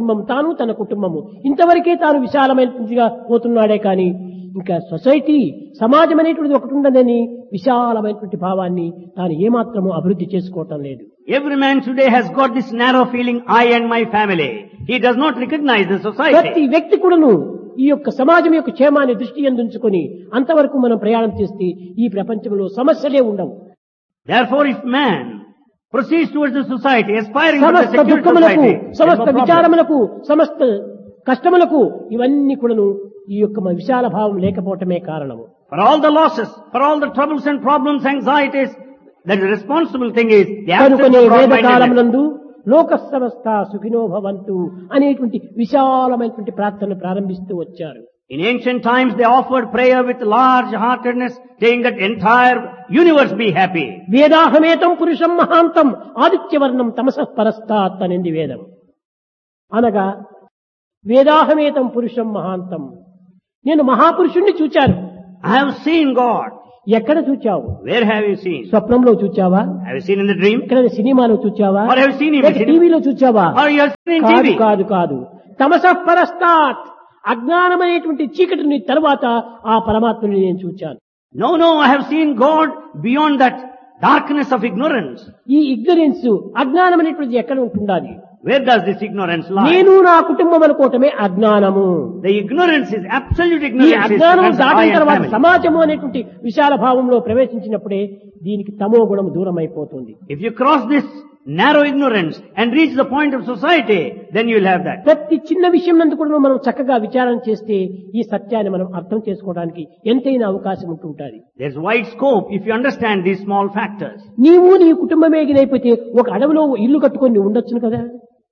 తన కుటుంబము ఇంతవరకే తాను విశాలమైనగా పోతున్నాడే కానీ ఇంకా సొసైటీ, సమాజం అనేటువంటిది ఒకటి ఉండదని విశాలమైనటువంటి భావాన్ని తాను ఏమాత్రము అభివృద్ధి చేసుకోవటం లేదు. Every man today has got this narrow feeling, I and my family. He does not recognize the ప్రతి society. వ్యక్తి కూడాను ఈ యొక్క సమాజం యొక్క క్షేమాన్ని దృష్టి ఎందుంచుకొని అంతవరకు మనం ప్రయాణం చేస్తే ఈ ప్రపంచంలో సమస్యలే ఉండవు. Therefore, if man proceeds towards the society, aspiring to the సమస్త secure దుఃఖములకు, society, there's సమస్త no problem. విచారములకు, సమస్త కష్టములకు ఇవన్నీ కూడాను ఈ యొక్క మన విశాల భావం లేకపోవటమే కారణము. For all the losses, for all the troubles and problems, anxieties, the responsible thing is the absence కనుకనే of వేద broad-mindedness. కాలమునందు లోక సమస్త సుఖినో భవంతు అనేటువంటి విశాలమైనటువంటి ప్రార్థన ప్రారంభిస్తూ వచ్చారు. In ancient times, they offered prayer with large heartedness, saying that entire universe be happy. వేదాహమేతం పురుషం మహాంతం ఆదిత్యవర్ణం తమసః పరస్తాత్ అనేది వేదం. అనగా వేదాహమేతం పురుషం మహాంతం, నేను మహాపురుషుణ్ణి చూచాను. I have seen God. ఎక్కడ చూచావు? Where have you seen? స్వప్నంలో చూచావా? Have you seen in the dream? ఎక్కడ సినిమాలో చూచావా? Or have you seen him in లేక cinema? టీవీలో చూచావా? Or you have seen in కాదు TV? కాదు కాదు. తమసః పరస్తాత్, అజ్ఞానమనేటువంటి చీకటిని తర్వాత ఆ పరమాత్మని నేను చూచాను. No, I have seen God beyond that darkness of ignorance. ఈ ఇగ్నరెన్స్, అజ్ఞానం అనేటువంటిది ఎక్కడ ఉంటుండాలి? Where does this ignorance lie? నేను నా కుటుంబం అనుకోవటమే అజ్ఞానము. The ignorance is absolute ఈ ignorance. is అజ్ఞానం against I దాటిన and తర్వాత family. సమాజము అనేటువంటి విశాల భావంలో ప్రవేశించినప్పుడే దీనికి తమో గుణం దూరం అయిపోతుంది. If you cross this narrow ignorance and reach the point of society, then you will have that. ప్రతి చిన్న విషయం నందు కూడా మనం చక్కగా విచారణ చేస్తే ఈ సత్యాన్ని మనం అర్థం చేసుకోవడానికి ఎంతైనా అవకాశం ఉంటుంటుంది. There's wide scope if you understand these small factors. నీవు నీ కుటుంబమే గినైపోతే ఒక అడవిలో ఇల్లు కట్టుకొని ఉండొచ్చును కదా.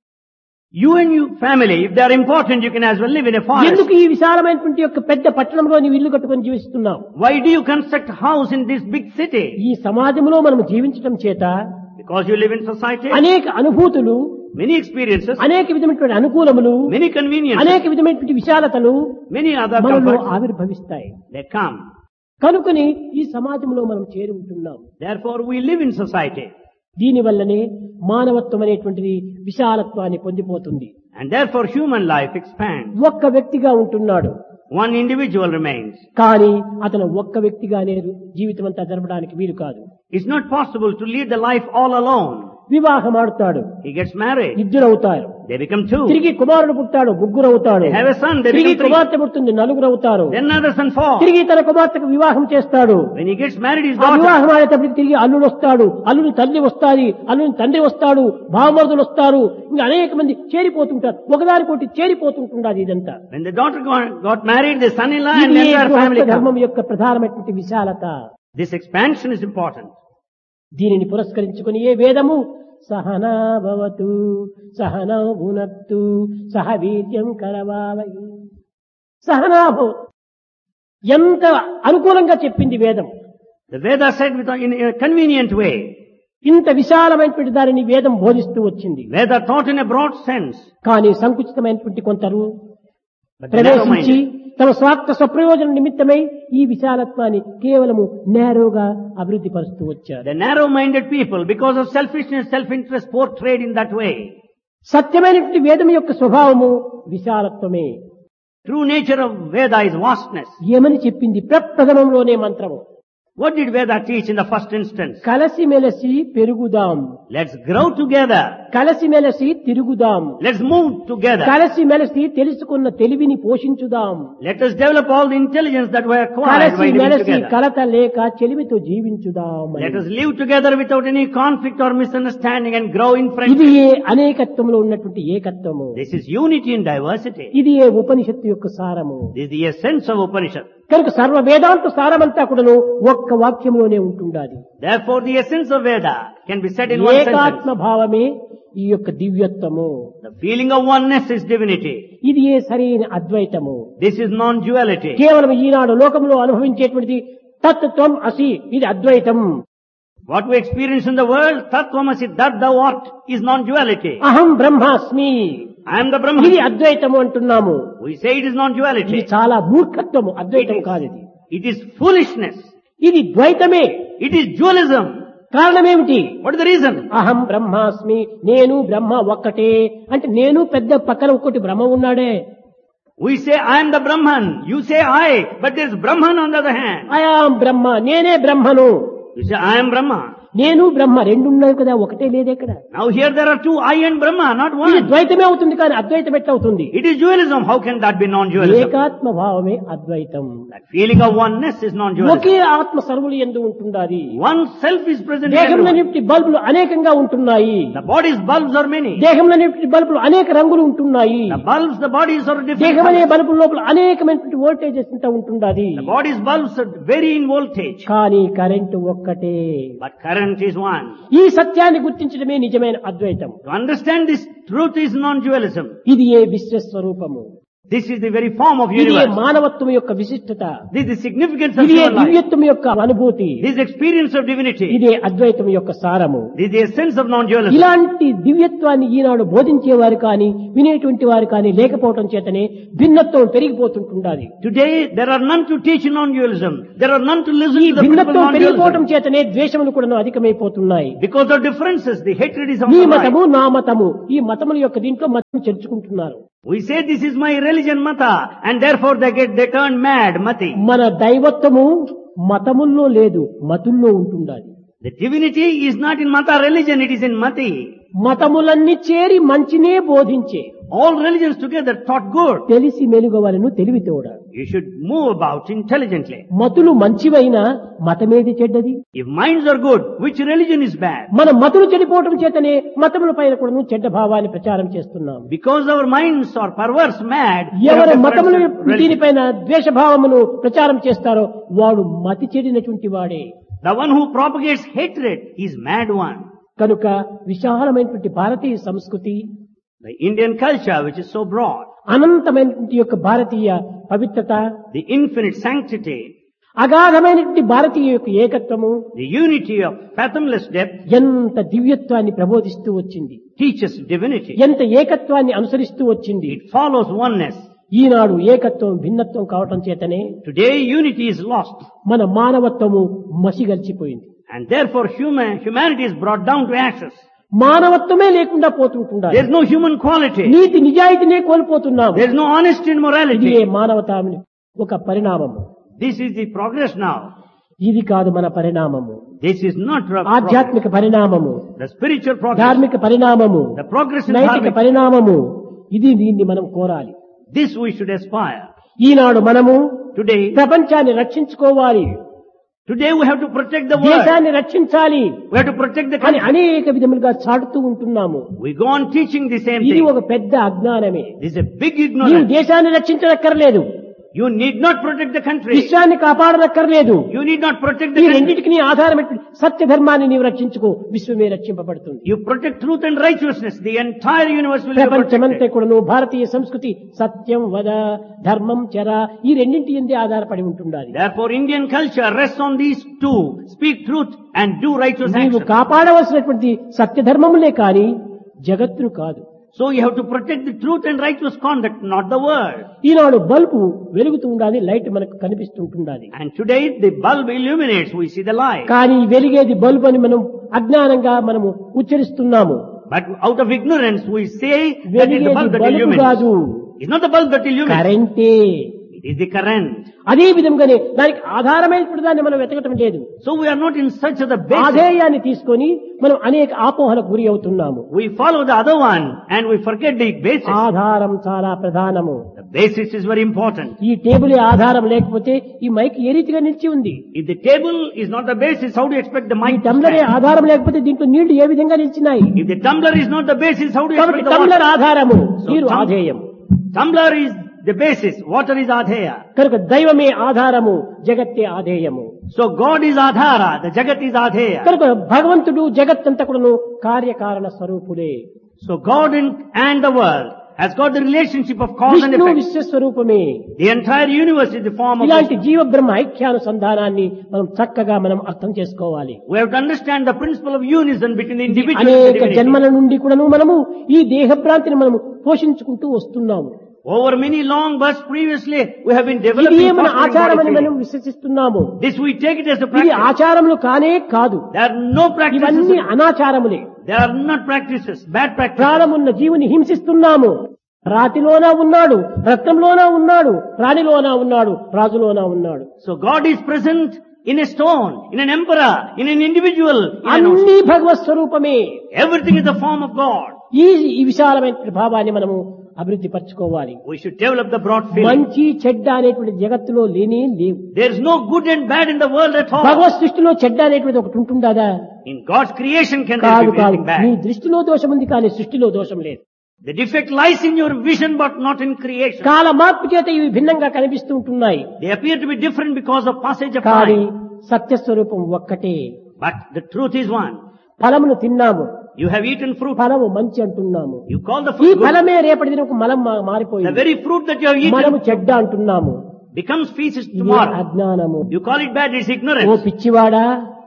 You and your family, if they are important, you can as well live in a forest. ఎందుకు ఈ విశాలమైనటువంటి యొక్క పెద్ద పట్టణంలో నీవు ఇల్లు కట్టుకొని జీవిస్తున్నావు? Why do you construct a house in this big city? ఈ సమాజంలో మనం జీవించడం చేత Because you live in society. అనేక అనుభూతులు, Many experiences, అనేక విధమైనటువంటి అనుకూలములు, many conveniences, అనేక విధమైనటువంటి విశాలతలు many other మనలో comforts, ఆవిర్భవిస్తాయి. they come. కనుకని ఈ సమాజంలో మనం చేరి ఉంటున్నాం. Therefore, we live in society. దీనివల్లనే మానవత్వం అనేటువంటిది విశాలత్వాన్ని పొందిపోతుంది. And therefore, human life expands. ఒక్క వ్యక్తిగా ఉంటున్నాడు, One individual remains. కానీ అతను ఒక్క వ్యక్తిగానే జీవితం అంతా జరపడానికి వీలు కాదు. It's not possible to lead the life all alone. వివాహం ఆడుతాడు, He gets married. ఇద్దరవుతారు. They become two. తిరిగి కుమారుడు పుట్టాడు, ముగ్గురవుతాడు. They have a son. They తిరిగి become three. కుమార్తె పుడుతుంది, నలుగురవుతారు. Then another son, four. తిరిగి తన కుమార్తెకు వివాహం చేస్తాడు. When he gets married, his ఆ daughter. వివాహం అయ్యేటప్పటికి తిరిగి అల్లుడు వస్తాడు, అల్లుని తల్లి వస్తాది, అల్లుని తండ్రి వస్తాడు, భావమరుదులు వస్తారు, ఇంకా అనేక మంది చేరిపోతుంటారు. ఒకదానికోటి చేరిపోతుంటున్నది ఇదంతా. When the daughter got married, the son-in-law and ఇది the entire family come. ధర్మం యొక్క ప్రధానమైనటువంటి విశాలత. This expansion is important. దీనిని పురస్కరించుకుని ఏ వేదము సహనా భవతు సహనౌ భునత్తు సహ వీర్యం కరవావై సహనా భవతు ఎంత అనుకూలంగా చెప్పింది వేదం. The Veda said in a convenient way. ఇంత విశాలమైనటువంటి దానిని వేదం బోధిస్తూ వచ్చింది. Veda taught in a broad sense. కానీ సంకుచితమైనటువంటి కొందరు But the ప్రవేశించి narrow-minded, తమ స్వార్థ స్వప్రయోజన నిమిత్తమై ఈ విశాలత్వాన్ని కేవలము నేరోగా అభివృద్ధి పరుస్తూ వచ్చారు. the narrow-minded people, because of selfishness, self-interest, portrayed in that way. సత్యమైనటువంటి వేదం యొక్క స్వభావము విశాలత్వమే. True nature of Veda is vastness. ఏమని చెప్పింది ప్రప్రథమంలోనే మంత్రము? What did Veda teach in the first instance? కలసిమెలసి పెరుగుదాం, Let's grow together. కలసిమెలసి తిరుగుదాం, Let's move together. కలసిమెలసి తెలుసుకున్న తెలివిని పోషించుదాం, Let us develop all the intelligence that we acquired by living కలసిమెలసి together. కలత లేక చెలిమితో జీవించుదాం. Let us live together without any conflict or misunderstanding and grow in ఇది friendship. ఏ అనేకత్వంలో ఉన్నటువంటి ఏకత్వము. This is unity in diversity. ఇది ఏ ఉపనిషత్తు యొక్క సారము. This is the essence of Upanishad. కనుక సర్వ వేదాంత సారమంతా కూడాను ఒక్క వాక్యంలోనే ఉంటుండాలి. Therefore, the essence of Veda can be said in one ఏకాత్మ sentence. భావమే ఈ యొక్క దివ్యత్వము. The feeling of oneness is divinity. ఇది ఏ సరైన అద్వైతము. This is non-duality. కేవలం ఈనాడు లోకంలో అనుభవించేటువంటిది తత్వం అసి, ఇది అద్వైతం. What we experience in the world, Tattvamasi, that thou art, is non-duality. అహం బ్రహ్మాస్మి, I am the ఇది Brahman. అద్వైతము అంటున్నాము. We say it is ఇది non-duality. చాలా మూర్ఖత్వము, అద్వైతం కాదు ఇది. It is foolishness. ఇది ద్వైతమే. It is dualism. కారణమేమిటి? What is the reason? అహం బ్రహ్మాస్మి, నేను బ్రహ్మ ఒక్కటే అంటే నేను పెద్ద పక్కన ఒక్కటి బ్రహ్మ ఉన్నాడే. We say I am the Brahman. You say I, but there is Brahman on the other hand. I am బ్రహ్మ, నేనే బ్రహ్మను. You say I am Brahma. నేను బ్రహ్మ రెండు ఉన్నాయి కదా, ఒకటే లేదు ఎక్కడ. Now here there are two, I and Brahma, not ఇది one. ద్వైతమే అవుతుంది కానీ అద్వైతం ఎట్లా అవుతుంది? It is dualism. How can that be non-dualism? ఏకాత్మ భావమే అద్వైతం. That feeling of oneness is non-dualism. ఒకే ఆత్మ సర్వులు ఎందు ఉంటున్నది. One self is present in దేహంలో everyone. నింటి బల్బులు అనేకంగా ఉంటున్నాయి. The body's bulbs are many. దేహంలో నింటి బల్బులు అనేక రంగులు ఉంటున్నాయి. The bulbs, the bodies are different దేహం అనే colors. బల్బుల లోపల అనేకమైనటువంటి వోల్టేజెస్ అంతా ఉంటున్నది. The body's bulbs are vary in voltage. కానీ కరెంటు ఒక్కటే. But current is one. ఈ సత్యాన్ని గుర్తించడమే నిజమైన అద్వైతం. To understand this truth is non-dualism. ఇది ఏ విశ్వస్వరూపము. This is the very form of ఇది ఏ universe. మానవత్వం యొక్క విశిష్టత. This is the significance of ఇది ఏ human life. దివ్యత్వం యొక్క అనుభూతి. This is experience of divinity. ఇదే అద్వైతం యొక్క సారము. This is the essence of non-dualism. ఇలాంటి దివ్యత్వాన్ని ఈనాడు బోధించేవారు కానీ వినేటువంటి వారు కానీ లేకపోవటం చేతనే భిన్నత్వం పెరిగిపోతుంటుండాలి. Today there are none to teach non-dualism. There are none to listen ఈ to the principle of భిన్నత్వం పెరిగిపోవటం non-dualism. చేతనే ద్వేషములు కూడా అధికమైపోతున్నాయి. Because of differences, the hatred is నీ amplified. మతము నా మతము, ఈ మతముల యొక్క దీంట్లో మతం చేర్చుకుంటున్నారు. We say this is my religion, Mata, and therefore they turn mad, Mati. మన దైవత్వము మతముల్లో లేదు, మతుల్లో ఉంటుండాలి. The divinity is not in Mata religion, it is in Mati. మతములన్నీ చేరి మంచినే బోధించే All religions together taught good. తెలిసి మెలుగవలను తెలివితోడ. You should move about intelligently. మతులు మంచివైనా మతమేది చెడ్డది? If minds are good, which religion is bad? మన మతులు చెడిపోవటం చేతనే మతముల పైన కూడా చెడ్డ భావాన్ని ప్రచారం చేస్తున్నాం. Because our minds are perverse, mad, we have ఎవరు different మతముల religions. దీనిపైన ద్వేషభావమును ప్రచారం చేస్తారో వాడు మతి చెడినటువంటి వాడే. The one who propagates hatred is mad one. కనుక విశాలమైనటువంటి భారతీయ సంస్కృతి, The Indian culture, which is so broad, అనంతమైనటువంటి యొక్క భారతీయ పవిత్రత, the infinite sanctity, అగాధమైనటువంటి భారతీయ యొక్క ఏకత్వము the unity of fathomless depth, ఎంత దివ్యత్వాన్ని ప్రబోధిస్తూ వచ్చింది. teaches divinity. ఎంత ఏకత్వాన్ని అనుసరిస్తూ వచ్చింది. It follows oneness. ఈనాడు ఏకత్వం భిన్నత్వం కావటం చేతనే Today unity is lost, మన మానవత్వము మసిగలిచిపోయింది. and therefore humanity is brought down to ashes. మానవత్వమే లేకుండా పోతుంటున్నారు. There is no human quality. NITI నిజాయితీనే కోల్పోతున్నాము. There is no honesty and ఇది morality. ఏ మానవతాని ఒక పరిణామము. This is the progress now. ఇది కాదు మన పరిణామము. This is not progress. ఆధ్యాత్మిక పరిణామము, The spiritual progress, ధార్మిక పరిణామము, the progress in నైతిక dharmic. పరిణామము, ఇది దీన్ని మనం కోరాలి. This we should aspire. ఈనాడు మనము Today ప్రపంచాన్ని రక్షించుకోవాలి, we have to protect the world. దేశాన్ని రక్షించాలి We have to protect the అని country. అనేక విధములుగా చాటుతూ ఉంటున్నాము. We go on teaching the same ఇది thing. ఒక పెద్ద అజ్ఞానమే. This is a big నీవు ignorance. దేశాన్ని రక్షించనక్కర్లేదు, You need not protect the country. విశ్వాన్ని కాపాడనక్కర్లేదు. You need not protect ఈ the country. రెండింటికి ఆధారమైన సత్య ధర్మాన్ని నీవు రక్షించుకో, విశ్వమే రక్షింపబడుతుంది. You protect truth and righteousness. The entire universe will be ప్రపంచమంతా protected. కూడాను భారతీయ సంస్కృతి సత్యం వద, ధర్మం చర, ఈ రెండింటి ఎందే ఆధారపడి ఉంటుండాలి. Therefore, Indian culture rests on these two. Speak truth and do righteous నీవు action. కాపాడవలసినటువంటి సత్య ధర్మములే కాని జగత్తును కాదు. So you have to protect the truth and righteous conduct, not the world. Eenadu bulb వెలుగుతూ ఉండాలి, లైట్ మనకు కనిపిస్తుంటుండాలి. And today the bulb illuminates, we see the light. కానీ వెలిగేది bulb అని మనం అజ్ఞానంగా మనము ఉచ్చరిస్తున్నాము. But out of ignorance we say that is the వెలిగేది bulb that bulb illuminates. కాదు, It's not the bulb that illuminates. కరెంటే. It is the current. అదే విధంగానే దానికి ఆధారమైనప్పుడు దాన్ని మనం వెతకటం లేదు. So we are not in search of the basis. ఆధేయాన్ని తీసుకొని మనం అనేక ఆపోహలకు గురి అవుతున్నాము. We follow the other one and we forget the basis. ఆధారం చాలా ప్రధానము. The basis is very important. ఈ టేబుల్ ఆధారం లేకపోతే ఈ మైక్ ఏ రీతిగా నిలిచి ఉంది? If the table is not the basis, how do you expect the ఈ mic to టంబ్లరే stand? ఆధారం లేకపోతే దీంట్లో నీళ్లు ఏ విధంగా నిలిచినాయి? If the tumbler is not the basis, how do you కాబట్టి expect the టంబ్లర్ water? ఆధారము, So, నీరు ఆధేయం. Tumbler is the basis, water is adheya. కనుక దైవమే ఆధారము, జగత్తే ఆధేయము. So God is adhara, the jagat is adheya. కనుక భగవంతుడు జగత్తంతా కూడాను కార్యకారణ స్వరూపులే. So God and the world has got the relationship of cause and Vishnu effect. విశ్వస్వరూపమే. The entire universe is the form of ఇలాంటి Vishnu. జీవ బ్రహ్మ ఐక్యానుసంధానాన్ని మనం చక్కగా మనం అర్థం చేసుకోవాలి. We have to understand the principle of unison between the individual and the అనేక divinity. జన్మల నుండి కూడాను మనము ఈ దేహభ్రాంతిని మనము పోషించుకుంటూ వస్తున్నాము. Over many long births previously, we have been ఇది developing మన fostering ఆచారం body అని మనం feeling. విశ్వసిస్తున్నాము. This we take it as a ఇది practice. ఆచారములు కానే కాదు, There are no practices. ఇవన్నీ అనాచారములే. There are not practices, bad practices. ప్రాణమున్న జీవుని హింసిస్తున్నాము. రాతిలోన ఉన్నాడు, రత్నంలోన ఉన్నాడు, రాణిలోన ఉన్నాడు, రాజులోన ఉన్నాడు. So God is present in a stone, in an emperor, in an individual. In an అన్ని భగవత్ స్వరూపమే. Everything is the form of God. ఈ విశాలమైన ప్రభావాన్ని మనము అభివృద్ధి పరచుకోవాలి. We should develop the broad feeling. మంచి చెడ్డ అనేటువంటి జగత్తులో లేనే లేవు. There is no good and bad in the world at all. భగవత్ సృష్టిలో చెడ్డ అనేటువంటి ఒకటి ఉంటుందా? In God's creation can there కాదు be కాదు, anything నీ bad? దృష్టిలో దోషం ఉంది కానీ సృష్టిలో దోషం లేదు. The defect lies in your vision but not in creation. కాల మార్పు చేత ఇవి భిన్నంగా కనిపిస్తూ ఉంటున్నాయి. They appear to be different because of passage of కానీ time. సత్యస్వరూపం ఒక్కటే. But the truth is one. ఫలమును తిన్నాము, You have eaten fruit. ఫలము మంచి అంటున్నాము. You call the ఈ fruit good. ఫలమే రేపటి దినకు మలం The మారిపోయింది. very fruit that you have మనము eaten చెడ్డ అంటున్నాము. becomes feces ఇది tomorrow. అజ్ఞానము. You call it bad, it's oh ignorance. పిచ్చివాడా,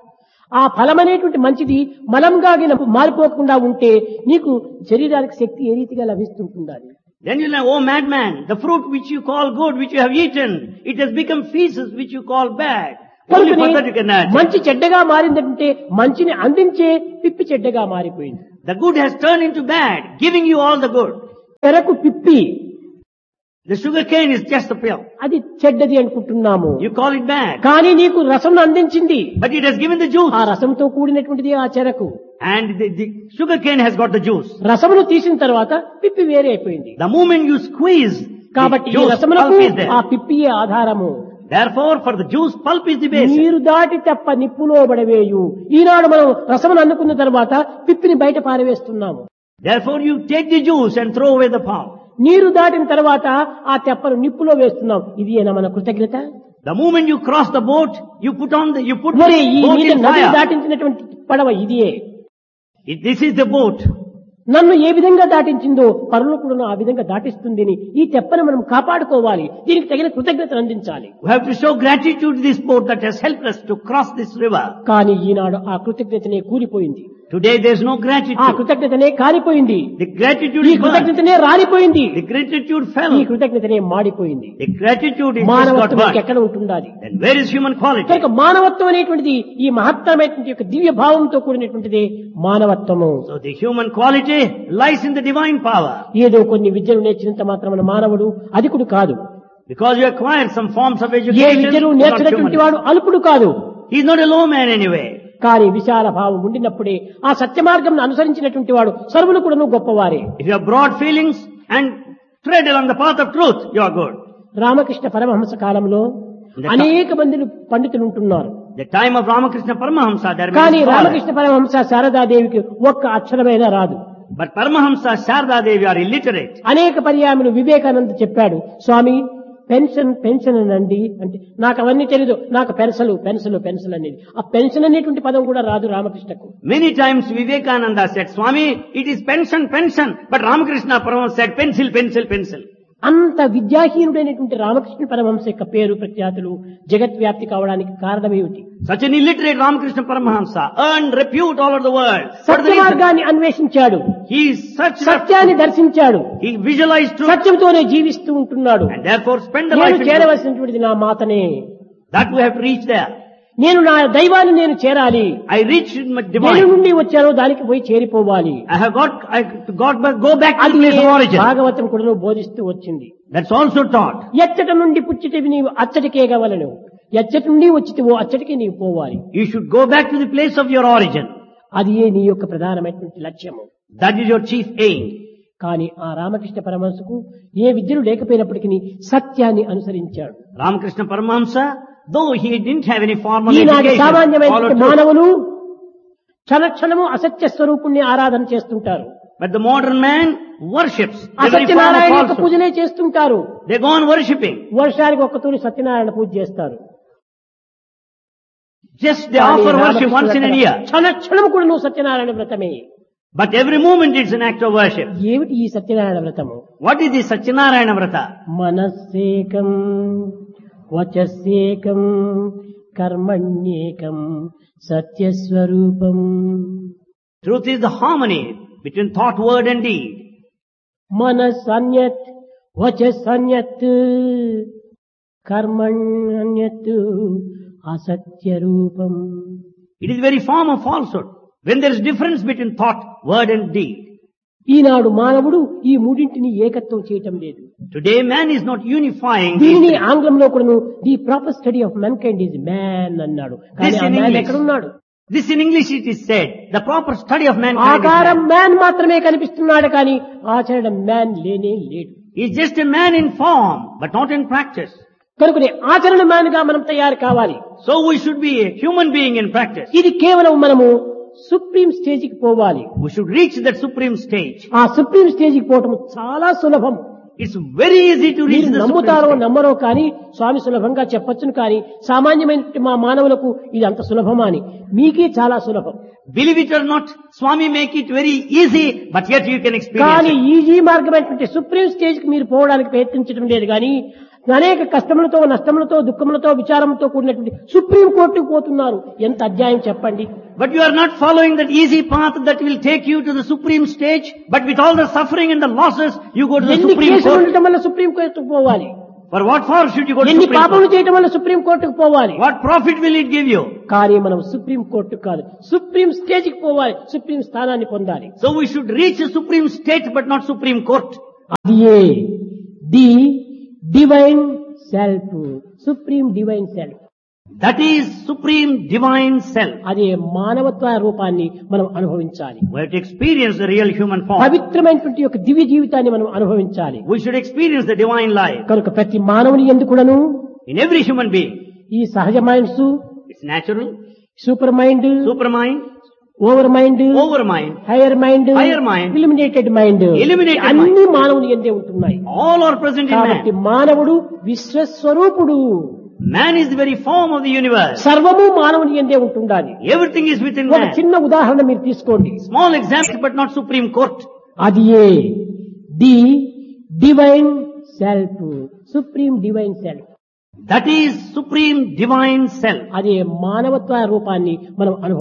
ఆ ఫలమనేటువంటి మంచిది మలంగా మారిపోకుండా ఉంటే నీకు శరీరానికి శక్తి ఏ రీతిగా లభిస్తుంటుండాలి? Then you'll say, oh madman, the fruit which you call good, which you have eaten, it has become feces which you call bad. Only for that you can add. మంచి చెడ్డగా మారిందంటే మంచిని అందించే పిప్పి చెడ్డగా మారిపోయింది. The good has turned into bad, giving you all the good. పెరకు పిప్పి, The sugar cane is just a pill. అది చెడ్డది అనుకుంటున్నాము. You call it bad. కానీ నీకు రసం అందించింది, But it has given the juice. ఆ రసంతో కూడినటువంటిది ఆ చెరకు. And the sugar cane has got the juice. రసమును తీసిన తర్వాత పిప్పి వేరే అయిపోయింది. The moment you squeeze, కాబట్టి the ఈ juice రసములకు pulp is there. ఆ పిప్పియే ఆధారము. Therefore, for the juice, pulp is the basis. నీరు దాటి తప్ప నిప్పులో పడవేయు. ఈనాడు మనం రసమును అందుకున్న తర్వాత పిప్పిని బయట పారవేస్తున్నాము. Therefore, you take the juice and throw away the pulp. నీరు దాటిన తర్వాత ఆ తెప్పను నిప్పులో వేస్తున్నాం. ఇది మన కృతజ్ఞత? The moment you cross the boat, you put మరి ఈ the boat నీటి in నదిని fire. దాటించినటువంటి పడవ ఇదియే. This is the boat. నన్ను ఏ విధంగా దాటించిందో పరులు కూడా ఆ విధంగా దాటిస్తుంది. ఈ తెప్పను మనం కాపాడుకోవాలి, దీనికి తగిన కృతజ్ఞతను అందించాలి. We have to show gratitude to this boat that has helped us to cross this river. కానీ ఈనాడు ఆ కృతజ్ఞతనే కూలిపోయింది. Today there is no ఆ gratitude. కృతజ్ఞతనే కాలిపోయింది. The gratitude ఈ is burnt. కృతజ్ఞతనే రాలిపోయింది. The gratitude fell. ఈ కృతజ్ఞతనే మాడిపోయింది. The gratitude is just got మానవత్వం burnt. ఎక్కడ ఉంటుండాలి? Then where is human quality? కనుక మానవత్వం అనేటువంటిది ఈ మహత్తరమైనటువంటి యొక్క దివ్య భావంతో కూడినటువంటిది మానవత్వము. So the human quality lies in the divine power. ఏదో కొన్ని విద్యలు నేర్చినంత మాత్రమే మానవుడు అధికుడు కాదు. Because you acquire some forms of A education, విద్యను you're not నేర్చినటువంటి human. వాడు అల్పుడు కాదు. He is not a low man anyway. కానీ విశాల భావం ఉండినప్పుడే ఆ సత్య మార్గం అనుసరించినటువంటి వాడు సర్వులు కూడా గొప్పవారే. If you have broad feelings and tread along the path of truth, you are good. Ramakrishna Paramahamsa కాలంలో అనేక మంది పండితులు ఉంటున్నారు. The time of Ramakrishna Paramahamsa, there are కానీ many scholars. రామకృష్ణ పరమహంస శారదాదేవికి ఒక్క అక్షరమైనా రాదు. But Paramahamsa, Sharda Devi are illiterate. అనేక పర్యాయములు వివేకానంద చెప్పాడు, స్వామి పెన్షన్ అనండి అంటే నాకు అవన్నీ తెలీదు, నాకు పెన్సిల్ అనేది ఆ పెన్షన్ అనేటువంటి పదం కూడా రాదు రామకృష్ణకు. Many times Vivekananda said, Swami, it is pension, but Ramakrishna Paramahamsa said pencil. అంత విద్యాహీనుడైనటువంటి రామకృష్ణ పరమహంస యొక్క పేరు ప్రఖ్యాతులు జగద్వ్యాప్తి కావడానికి కారణమేమిటి? Such an illiterate Ramakrishna Paramahamsa earned repute all over the world. సత్య మార్గాన్ని అన్వేషించాడు, He is such సత్యాన్ని దర్శించాడు, he visualized truth సత్యంతోనే జీవిస్తూ ఉంటున్నాడు. and therefore spent the life నేను in truth. చేరవలసినటువంటిది నా మాతనే, That we have to reach there. నేను నా దైవాన్ని నేను చేరాలి, I reached my దేని divine. నుండి వచ్చానో దానికి పోయి చేరిపోవాలి. Go back to the అది place of origin. భాగవతం కూడా బోధిస్తూ వచ్చింది. That's also taught. ఎచ్చట నుండి పుచ్చిటివి నీవు అచ్చటికే గవలను, ఎచ్చటి నుండి వచ్చితివో అచ్చటికే నీవు పోవాలి. You should go back to the place of your origin. అది నీ యొక్క ప్రధానమైనటువంటి లక్ష్యము. That is your chief aim. కానీ ఆ రామకృష్ణ పరమహంసకు ఏ విద్యలు లేకపోయినప్పటికీ సత్యాన్ని అనుసరించాడు. Ramakrishna Paramahamsa, though he didn't have any formal ఈనాటి education, సామాన్యమైన followed truth. మానవులు క్షణక్షణము అసత్య స్వరూపుణ్ణి ఆరాధన చేస్తుంటారు. But the modern man worships every form of అసత్యనారాయణ యొక్క falsehood. పూజనే చేస్తుంటారు. They go on worshipping. వర్షానికి ఒక్కతూరి సత్యనారాయణ పూజ చేస్తారు. Just they offer worship once in a year. Kshana Kshanam కూడా నువ్వు Satyanarayana వ్రతమే. But every moment it's an act of worship. ఏమిటి ఈ సత్యనారాయణ వ్రతము? What is the Satyanarayana Vrata? మనస్సేకం వచస్సేకం కర్మణ్యేకం సత్యస్వరూపం. Truth is the harmony between thought, word and deed. మనస్సన్యత్ వచస్సన్యత్ కర్మణ్యత్ అసత్యరూపం. It is the very form of falsehood. When there is difference between thought, word and deed. ఈనాడు మానవుడు ఈ మూడింటిని ఏకత్వం చేయటం లేదు. Today man is not unifying. దీనిని these things. ఆంగ్లంలో కూడాను the proper study of man kind is man అన్నాడు. కానీ This ఆ in మ్యాన్ English. ఎక్కడున్నాడు? This in English it is said, the proper study of mankind is ఆకారం man. Man మాత్రమే కనిపిస్తున్నాడు కానీ ఆచరణ మ్యాన్ లేనే లేడు. He is just a man in form, but not in practice. కనుకనే ఆచరణ మ్యాన్ గా మనం తయారు కావాలి. So we should be a human being in practice. ఇది కేవలం మనము సుప్రీం స్టేజ్ కి పోవాలి. We should reach that supreme stage. ఆ సుప్రీం స్టేజ్ కి పోవటం చాలా సులభం. It's very easy to reach మీరు the supreme నమ్ముతారో stage. నమ్మరో కానీ స్వామి సులభంగా చెప్పొచ్చును కానీ సామాన్యమైన మా మానవులకు ఇది అంత సులభమా అని మీకే చాలా సులభం. Believe it or not, Swami make it very easy, but yet you can experience కానీ it. ఈజీ మార్గమైనటువంటి సుప్రీం స్టేజ్ కి మీరు పోవడానికి ప్రయత్నించడం లేదు కానీ అనేక కష్టములతో నష్టములతో దుఃఖములతో విచారంతో కూడినటువంటి సుప్రీం కోర్టుకు పోతున్నారు. ఎంత అధ్యాయం చెప్పండి. But you are not following that easy path that will take you to the supreme stage, but with all the suffering and the losses, you go to the ఎన్ని supreme కేసులు court. ఉండటం వల్ల supreme కోర్టుకు పోవాలి? For what for should you go to ఎన్ని supreme పాపములు court? చేయటం వల్ల సుప్రీం కోర్టుకు పోవాలి? What profit will it give you? కానీ మనం సుప్రీం కోర్టు కాదు, సుప్రీం స్టేజ్ కి పోవాలి, సుప్రీం స్థానాన్ని పొందాలి. So we should reach a supreme state, but not supreme court. అది the divine self, supreme divine self. That is supreme divine self. అదే మానవత్వ రూపాన్ని మనం అనుభవించాలి. We have to experience the real human form. పవిత్రమైనటువంటి యొక్క దివ్య జీవితాన్ని మనం అనుభవించాలి. We should experience the divine life కనుక ప్రతి మానవుని ఎందుకుడను in every human being. ఈ సహజ minds, It's natural, super mind, supermind, over mind, overmind, hire mind, Higher mind, illuminated mind, Eliminated అన్ని మానవుని ఎందే ఉంటున్నాయి. all are present in కాబట్టి man. మానవుడు విశ్వస్వరూపుడు. Man is the very form of the universe. సర్వము మానవుని ఎందే ఉంటుండాలి. Everything is within ఒక man. చిన్న ఉదాహరణ మీరు తీసుకోండి. Small example, but not supreme court. అది the divine self, supreme divine self. That is supreme divine self. అదే మానవత్వ రూపాన్ని మనం అనుభవించాలి.